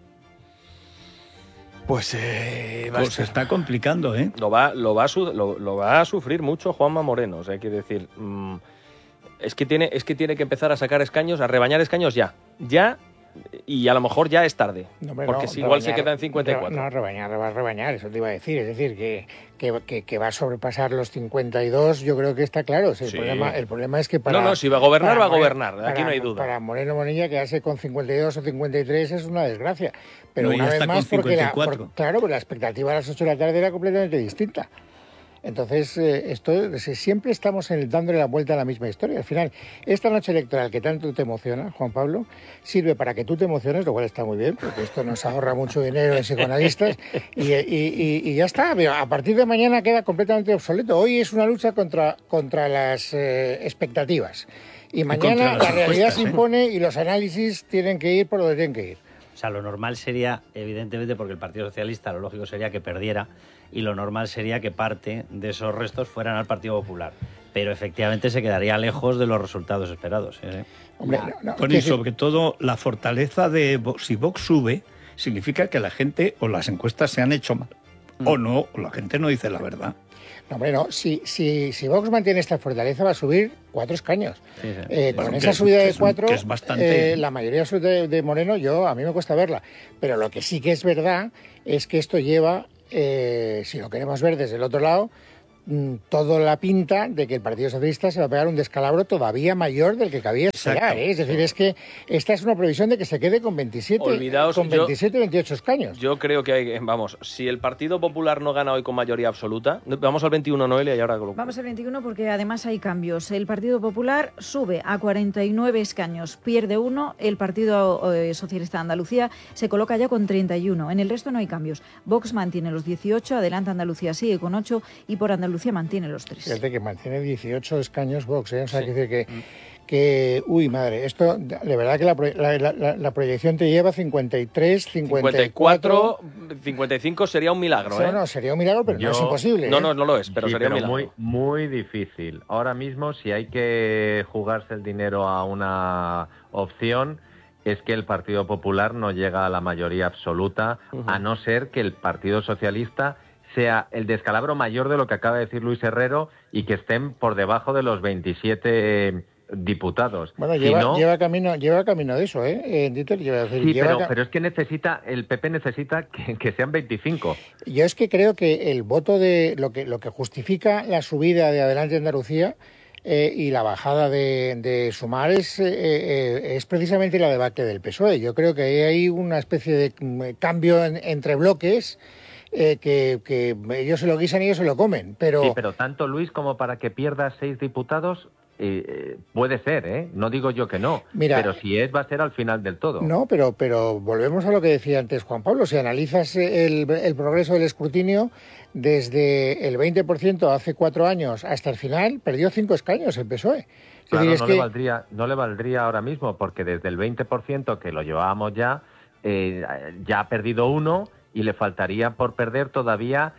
Pues, eh, pues se está complicando, ¿eh? Lo va, lo, va a su, lo, lo va a sufrir mucho Juanma Moreno. O sea, hay que decir, mmm, es, que tiene, es que tiene que empezar a sacar escaños, a rebañar escaños ya. Ya, y a lo mejor ya es tarde. No, porque no, si igual rebañar, se queda en cincuenta y cuatro. No, rebañar, va a rebañar, eso te iba a decir. Es decir, que, que, que, que va a sobrepasar los cincuenta y dos, yo creo que está claro. O sea, el, sí. problema, el problema es que para... No, no, si va a gobernar, va a gobernar. Moreno, aquí para, no hay duda. Para Moreno Bonilla quedarse con cincuenta y dos o cincuenta y tres es una desgracia. Pero no, una vez más, porque la, por, claro, porque la expectativa a las ocho de la tarde era completamente distinta. Entonces, eh, esto siempre estamos en, dándole la vuelta a la misma historia. Al final, esta noche electoral que tanto te emociona, Juan Pablo, sirve para que tú te emociones, lo cual está muy bien, porque esto nos ahorra mucho dinero en psicoanalistas, y, y, y, y ya está. A partir de mañana queda completamente obsoleto. Hoy es una lucha contra, contra las eh, expectativas. Y mañana la realidad se impone y los análisis tienen que ir por donde tienen que ir. O sea, lo normal sería, evidentemente, porque el Partido Socialista, lo lógico sería que perdiera, y lo normal sería que parte de esos restos fueran al Partido Popular. Pero efectivamente se quedaría lejos de los resultados esperados. ¿eh? Hombre, no, no, bueno, y sobre todo, la fortaleza de Vox, si Vox sube, significa que la gente o las encuestas se han hecho mal, mm. o no, o la gente no dice la verdad. No, hombre, no. Si, si, si Vox mantiene esta fortaleza, va a subir cuatro escaños. Sí, sí. Eh, bueno, con esa subida de cuatro, es bastante... eh, la mayoría absoluta de, de Moreno, yo a mí me cuesta verla. Pero lo que sí que es verdad es que esto lleva, eh, si lo queremos ver desde el otro lado, toda la pinta de que el Partido Socialista se va a pegar un descalabro todavía mayor del que cabía esperar, ¿eh? Es decir, es que esta es una previsión de que se quede con veintisiete, Olvidaos, con veintisiete, yo, veintiocho escaños. Yo creo que hay, vamos, si el Partido Popular no gana hoy con mayoría absoluta, vamos al veintiuno, Noelia, y ahora... Vamos al veintiuno porque además hay cambios. El Partido Popular sube a cuarenta y nueve escaños, pierde uno, el Partido eh, Socialista de Andalucía se coloca ya con treinta y uno, en el resto no hay cambios. Vox mantiene los dieciocho, Adelante Andalucía sigue con ocho y por Andalucía mantiene los tres. Fíjate que mantiene dieciocho escaños Vox, ¿eh? O sea, sí. que decir que, que, uy, madre, esto, de verdad que la, la, la, la proyección te lleva cincuenta y tres, cincuenta y cuatro... cincuenta y cuatro, cincuenta y cinco sería un milagro, ¿eh? No, no, sería un milagro, pero Yo, no es imposible. No, ¿eh? no, no lo es, pero sí, sería pero un milagro. Muy, muy difícil. Ahora mismo, si hay que jugarse el dinero a una opción, es que el Partido Popular no llega a la mayoría absoluta, uh-huh. a no ser que el Partido Socialista sea el descalabro mayor de lo que acaba de decir Luis Herrero y que estén por debajo de los veintisiete diputados. Bueno, lleva, si no, lleva camino lleva camino de eso, ¿eh? eh Dieter, lleva, sí, lleva pero, ca... pero es que necesita, el P P necesita que, que sean veinticinco. Yo es que creo que el voto de lo que, lo que justifica la subida de Adelante Andalucía Eh, y la bajada de, de Sumar es, eh, eh, es precisamente la debacle del P S O E. Yo creo que hay una especie de cambio en, entre bloques eh, que, que ellos se lo guisan y ellos se lo comen. Pero... Sí, pero tanto Luis como para que pierda seis diputados eh, puede ser, ¿eh? No digo yo que no, Mira, pero si es, va a ser al final del todo. No, pero, pero volvemos a lo que decía antes Juan Pablo. Si analizas el, el progreso del escrutinio, desde el veinte por ciento hace cuatro años hasta el final, perdió cinco escaños el P S O E. Claro, decir, no, es le que... valdría, no le valdría ahora mismo, porque desde el veinte por ciento que lo llevábamos ya, eh, ya ha perdido uno y le faltaría por perder todavía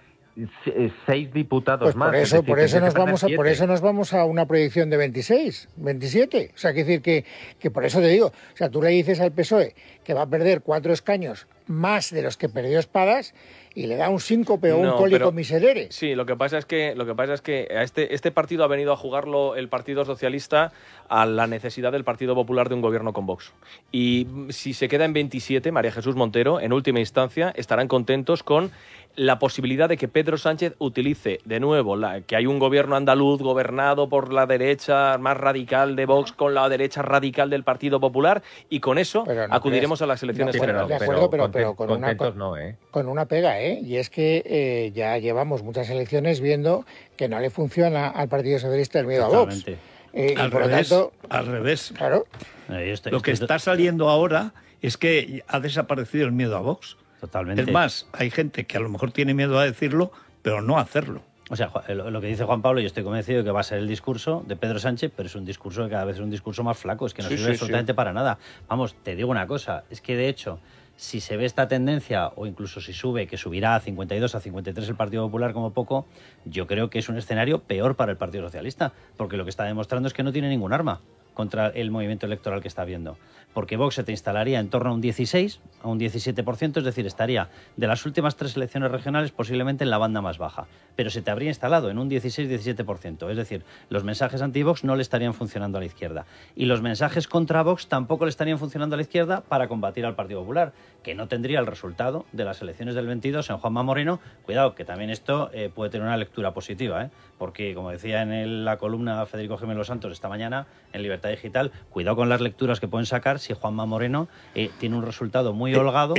seis diputados pues más. Por eso, decir, por, eso nos vamos a, por eso nos vamos a una proyección de veintiséis, veintisiete. O sea, que decir que, que por eso te digo, o sea, tú le dices al P S O E que va a perder cuatro escaños más de los que perdió Espadas y le da un síncope o no, un cólico miserere. Sí, lo que pasa es que lo que pasa es que a este este partido ha venido a jugarlo el Partido Socialista a la necesidad del Partido Popular de un gobierno con Vox. Y si se queda en veintisiete, María Jesús Montero, en última instancia, estarán contentos con la posibilidad de que Pedro Sánchez utilice de nuevo la, que hay un gobierno andaluz gobernado por la derecha más radical de Vox con la derecha radical del Partido Popular y con eso no acudiremos crees, a las elecciones no, generales. De acuerdo, pero, pero con, una, no, ¿eh? con una pega, ¿eh? Y es que eh, ya llevamos muchas elecciones viendo que no le funciona al Partido Socialista el miedo Totalmente. a Vox. Eh, al, y por revés, lo tanto, al revés, claro. Estoy, lo que estoy... está saliendo ahora es que ha desaparecido el miedo a Vox. Totalmente. Es más, hay gente que a lo mejor tiene miedo a decirlo, pero no a hacerlo. O sea, lo que dice Juan Pablo, yo estoy convencido de que va a ser el discurso de Pedro Sánchez, pero es un discurso que cada vez es un discurso más flaco, es que no sí, sirve sí, absolutamente sí. para nada. Vamos, te digo una cosa, es que de hecho, si se ve esta tendencia, o incluso si sube, que subirá a cincuenta y dos, a cincuenta y tres el Partido Popular como poco, yo creo que es un escenario peor para el Partido Socialista, porque lo que está demostrando es que no tiene ningún arma contra el movimiento electoral que está viendo. Porque Vox se te instalaría en torno a un dieciséis, a un diecisiete por ciento, es decir, estaría de las últimas tres elecciones regionales posiblemente en la banda más baja, pero se te habría instalado en un dieciséis a diecisiete por ciento, es decir, los mensajes anti-Vox no le estarían funcionando a la izquierda y los mensajes contra Vox tampoco le estarían funcionando a la izquierda para combatir al Partido Popular, que no tendría el resultado de las elecciones del veintidós en Juanma Moreno. Cuidado, que también esto eh, puede tener una lectura positiva, ¿eh? Porque, como decía en el, la columna Federico Jiménez Los Santos esta mañana en Libertad Digital, cuidado con las lecturas que pueden sacar si Juanma Moreno eh, tiene un resultado muy holgado. Es,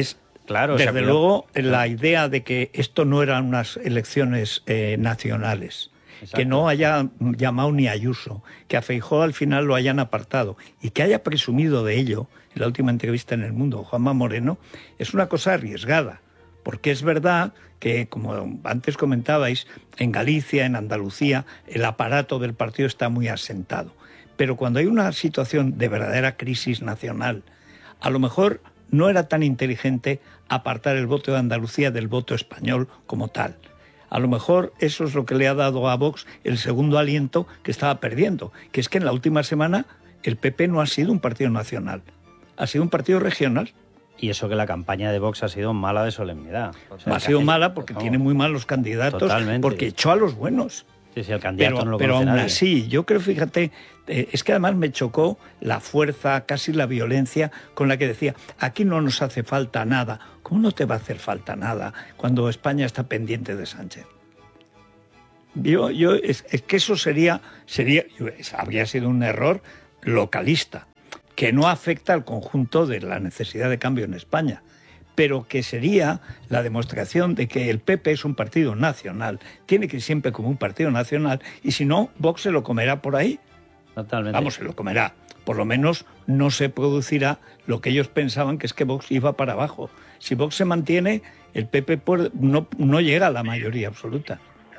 Claro, desde o sea, luego claro. la idea de que esto no eran unas elecciones eh, nacionales, Exacto. que no haya llamado ni a Ayuso, que a Feijóo al final lo hayan apartado y que haya presumido de ello en la última entrevista en El Mundo, Juanma Moreno, es una cosa arriesgada, porque es verdad que, como antes comentabais, en Galicia, en Andalucía, el aparato del partido está muy asentado. Pero cuando hay una situación de verdadera crisis nacional, a lo mejor no era tan inteligente apartar el voto de Andalucía del voto español como tal. A lo mejor eso es lo que le ha dado a Vox el segundo aliento que estaba perdiendo, que es que en la última semana el P P no ha sido un partido nacional, ha sido un partido regional. Y eso que la campaña de Vox ha sido mala de solemnidad. O sea, ha sido mala porque no, tiene muy malos candidatos, totalmente. Porque echó a los buenos. Sí, sí, el candidato pero, no lo pero conoce aún nadie. así, yo creo, fíjate, eh, es que además me chocó la fuerza, casi la violencia con la que decía, aquí no nos hace falta nada. ¿Cómo no te va a hacer falta nada cuando España está pendiente de Sánchez? Yo, yo es, es que eso sería, sería, habría sido un error localista, que no afecta al conjunto de la necesidad de cambio en España, pero que sería la demostración de que el P P es un partido nacional, tiene que ir siempre como un partido nacional, y si no, Vox se lo comerá por ahí. Totalmente. Vamos, se lo comerá. Por lo menos no se producirá lo que ellos pensaban, que es que Vox iba para abajo. Si Vox se mantiene, el P P no, no llega a la mayoría absoluta.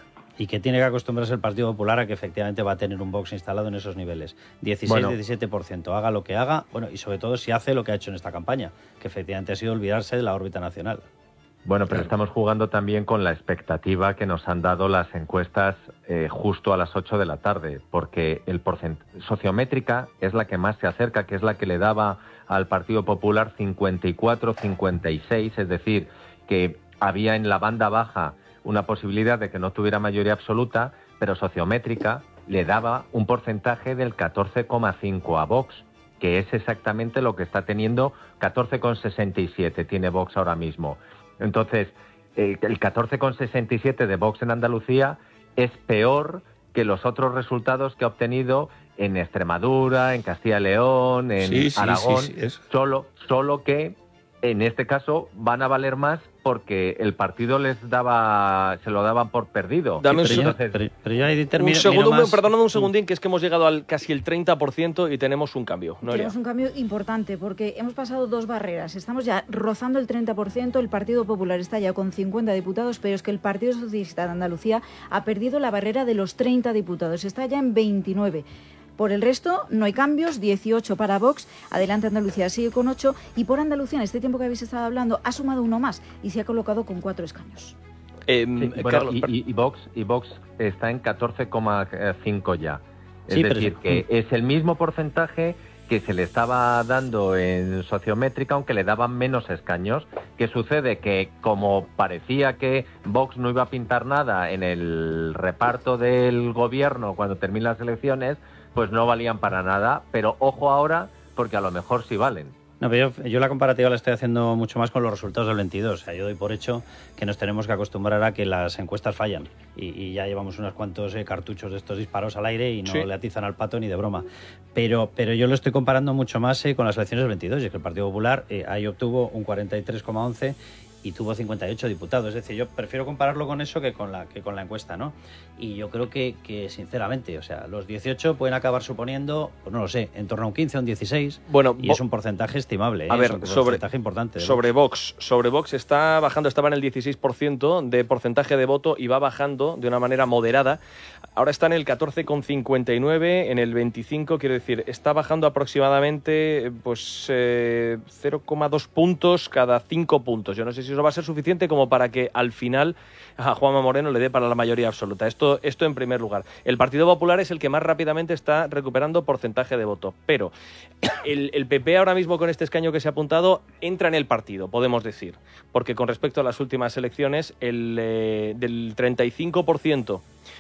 Y que tiene que acostumbrarse el Partido Popular a que efectivamente va a tener un Vox instalado en esos niveles. dieciséis, bueno. diecisiete por ciento, haga lo que haga, bueno, y sobre todo si hace lo que ha hecho en esta campaña, que efectivamente ha sido olvidarse de la órbita nacional. Bueno, pero Claro. estamos jugando también con la expectativa que nos han dado las encuestas eh, justo a las ocho de la tarde, porque el porcent... sociométrica es la que más se acerca, que es la que le daba al Partido Popular cincuenta y cuatro, cincuenta y seis, es decir, que había en la banda baja una posibilidad de que no tuviera mayoría absoluta, pero sociométrica le daba un porcentaje del catorce coma cinco a Vox, que es exactamente lo que está teniendo, catorce coma sesenta y siete tiene Vox ahora mismo. Entonces, eh, el catorce coma sesenta y siete de Vox en Andalucía es peor que los otros resultados que ha obtenido en Extremadura, en Castilla y León, en sí, sí, Aragón, sí, sí, es... solo, solo que en este caso van a valer más porque el partido les daba, se lo daban por perdido. Dame Sí, pero, un, yo, pero, pero yo ahí un termino, segundo, más... perdóname un segundín, que es que hemos llegado al casi el treinta por ciento y tenemos un cambio. Noelia. Tenemos un cambio importante porque hemos pasado dos barreras. Estamos ya rozando el treinta por ciento, el Partido Popular está ya con cincuenta diputados, pero es que el Partido Socialista de Andalucía ha perdido la barrera de los treinta diputados, está ya en veintinueve. Por el resto, no hay cambios, dieciocho para Vox, Adelante Andalucía sigue con ocho, y por Andalucía, en este tiempo que habéis estado hablando, ha sumado uno más y se ha colocado con cuatro escaños. Eh, Sí, bueno, Carlos, y, per- y, y Vox, y Vox está en catorce coma cinco ya. Es Sí, pero decir, sí. que es el mismo porcentaje que se le estaba dando en sociométrica, aunque le daban menos escaños. ¿Qué sucede? Que como parecía que Vox no iba a pintar nada en el reparto del gobierno cuando terminen las elecciones, pues no valían para nada. Pero ojo ahora, porque a lo mejor sí valen. No, pero yo, yo la comparativa la estoy haciendo mucho más con los resultados del veintidós. O sea, yo doy por hecho que nos tenemos que acostumbrar a que las encuestas fallan. Y, y ya llevamos unos cuantos eh, cartuchos de estos disparos al aire y no Sí. le atizan al pato ni de broma. Pero, pero yo lo estoy comparando mucho más eh, con las elecciones del veintidós. Y es que el Partido Popular eh, ahí obtuvo un cuarenta y tres coma once y tuvo cincuenta y ocho diputados. Es decir, yo prefiero compararlo con eso que con la, que con la encuesta, ¿no? Y yo creo que, que, sinceramente, o sea, los dieciocho pueden acabar suponiendo, pues no lo sé, en torno a un quince o un dieciséis. Bueno, y Vo- es un porcentaje estimable, ¿eh? A ver, es un sobre, porcentaje importante. de sobre Vox. Vox. Sobre Vox está bajando, estaba en el dieciséis por ciento de porcentaje de voto y va bajando de una manera moderada. Ahora está en el catorce coma cincuenta y nueve, en el veinticinco, quiero decir, está bajando aproximadamente pues eh, cero coma dos puntos cada cinco puntos. Yo no sé si eso va a ser suficiente como para que al final a Juanma Moreno le dé para la mayoría absoluta. Esto, esto en primer lugar. El Partido Popular es el que más rápidamente está recuperando porcentaje de voto, pero el, el P P ahora mismo con este escaño que se ha apuntado entra en el partido, podemos decir, porque con respecto a las últimas elecciones, el eh, del treinta y cinco por ciento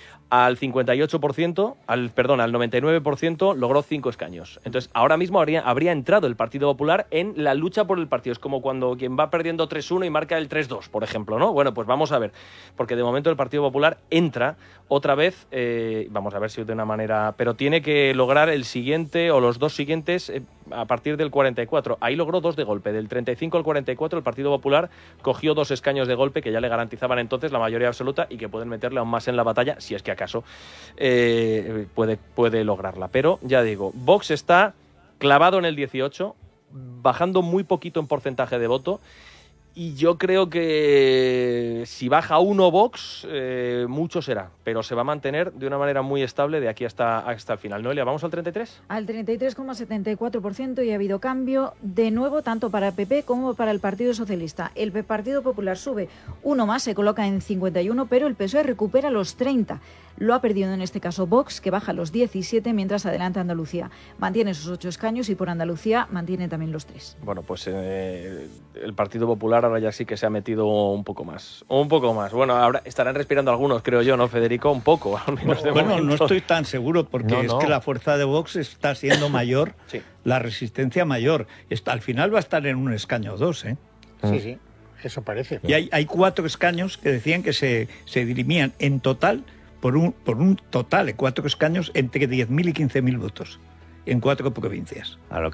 al cincuenta y ocho por ciento, al, perdón, al noventa y nueve por ciento logró cinco escaños. Entonces, ahora mismo habría, habría entrado el Partido Popular en la lucha por el partido. Es como cuando quien va perdiendo tres uno y marca el tres dos, por ejemplo, ¿no? Bueno, pues vamos a ver, porque de momento el Partido Popular entra otra vez, eh, vamos a ver si de una manera, pero tiene que lograr el siguiente o los dos siguientes, eh, a partir del cuarenta y cuatro. Ahí logró dos de golpe. Del treinta y cinco al cuarenta y cuatro el Partido Popular cogió dos escaños de golpe que ya le garantizaban entonces la mayoría absoluta y que pueden meterle aún más en la batalla, si es que acaso eh, puede, puede lograrla. Pero ya digo, Vox está clavado en el dieciocho, bajando muy poquito en porcentaje de voto. Y yo creo que si baja uno Vox, eh, mucho será, pero se va a mantener de una manera muy estable de aquí hasta, hasta el final. Noelia, ¿vamos al treinta y tres? Al treinta y tres coma setenta y cuatro por ciento y ha habido cambio de nuevo tanto para el P P como para el Partido Socialista. El Partido Popular sube uno más, se coloca en cincuenta y uno, pero el P S O E recupera los treinta. Lo ha perdido en este caso Vox, que baja los diecisiete, mientras Adelante Andalucía mantiene sus ocho escaños y por Andalucía mantiene también los tres. Bueno, pues eh, el Partido Popular ahora ya sí que se ha metido un poco más. Un poco más. Bueno, ahora estarán respirando algunos, creo yo, ¿no, Federico? Un poco, al menos de Bueno, momento. no estoy tan seguro porque No, es no. que la fuerza de Vox está siendo mayor, Sí. la resistencia mayor. Está, al final va a estar en un escaño o dos, ¿eh? Sí, sí, eso parece. Y hay, hay cuatro escaños que decían que se, se dirimían en total por un, por un total de cuatro escaños entre diez mil y quince mil votos en cuatro provincias. A lo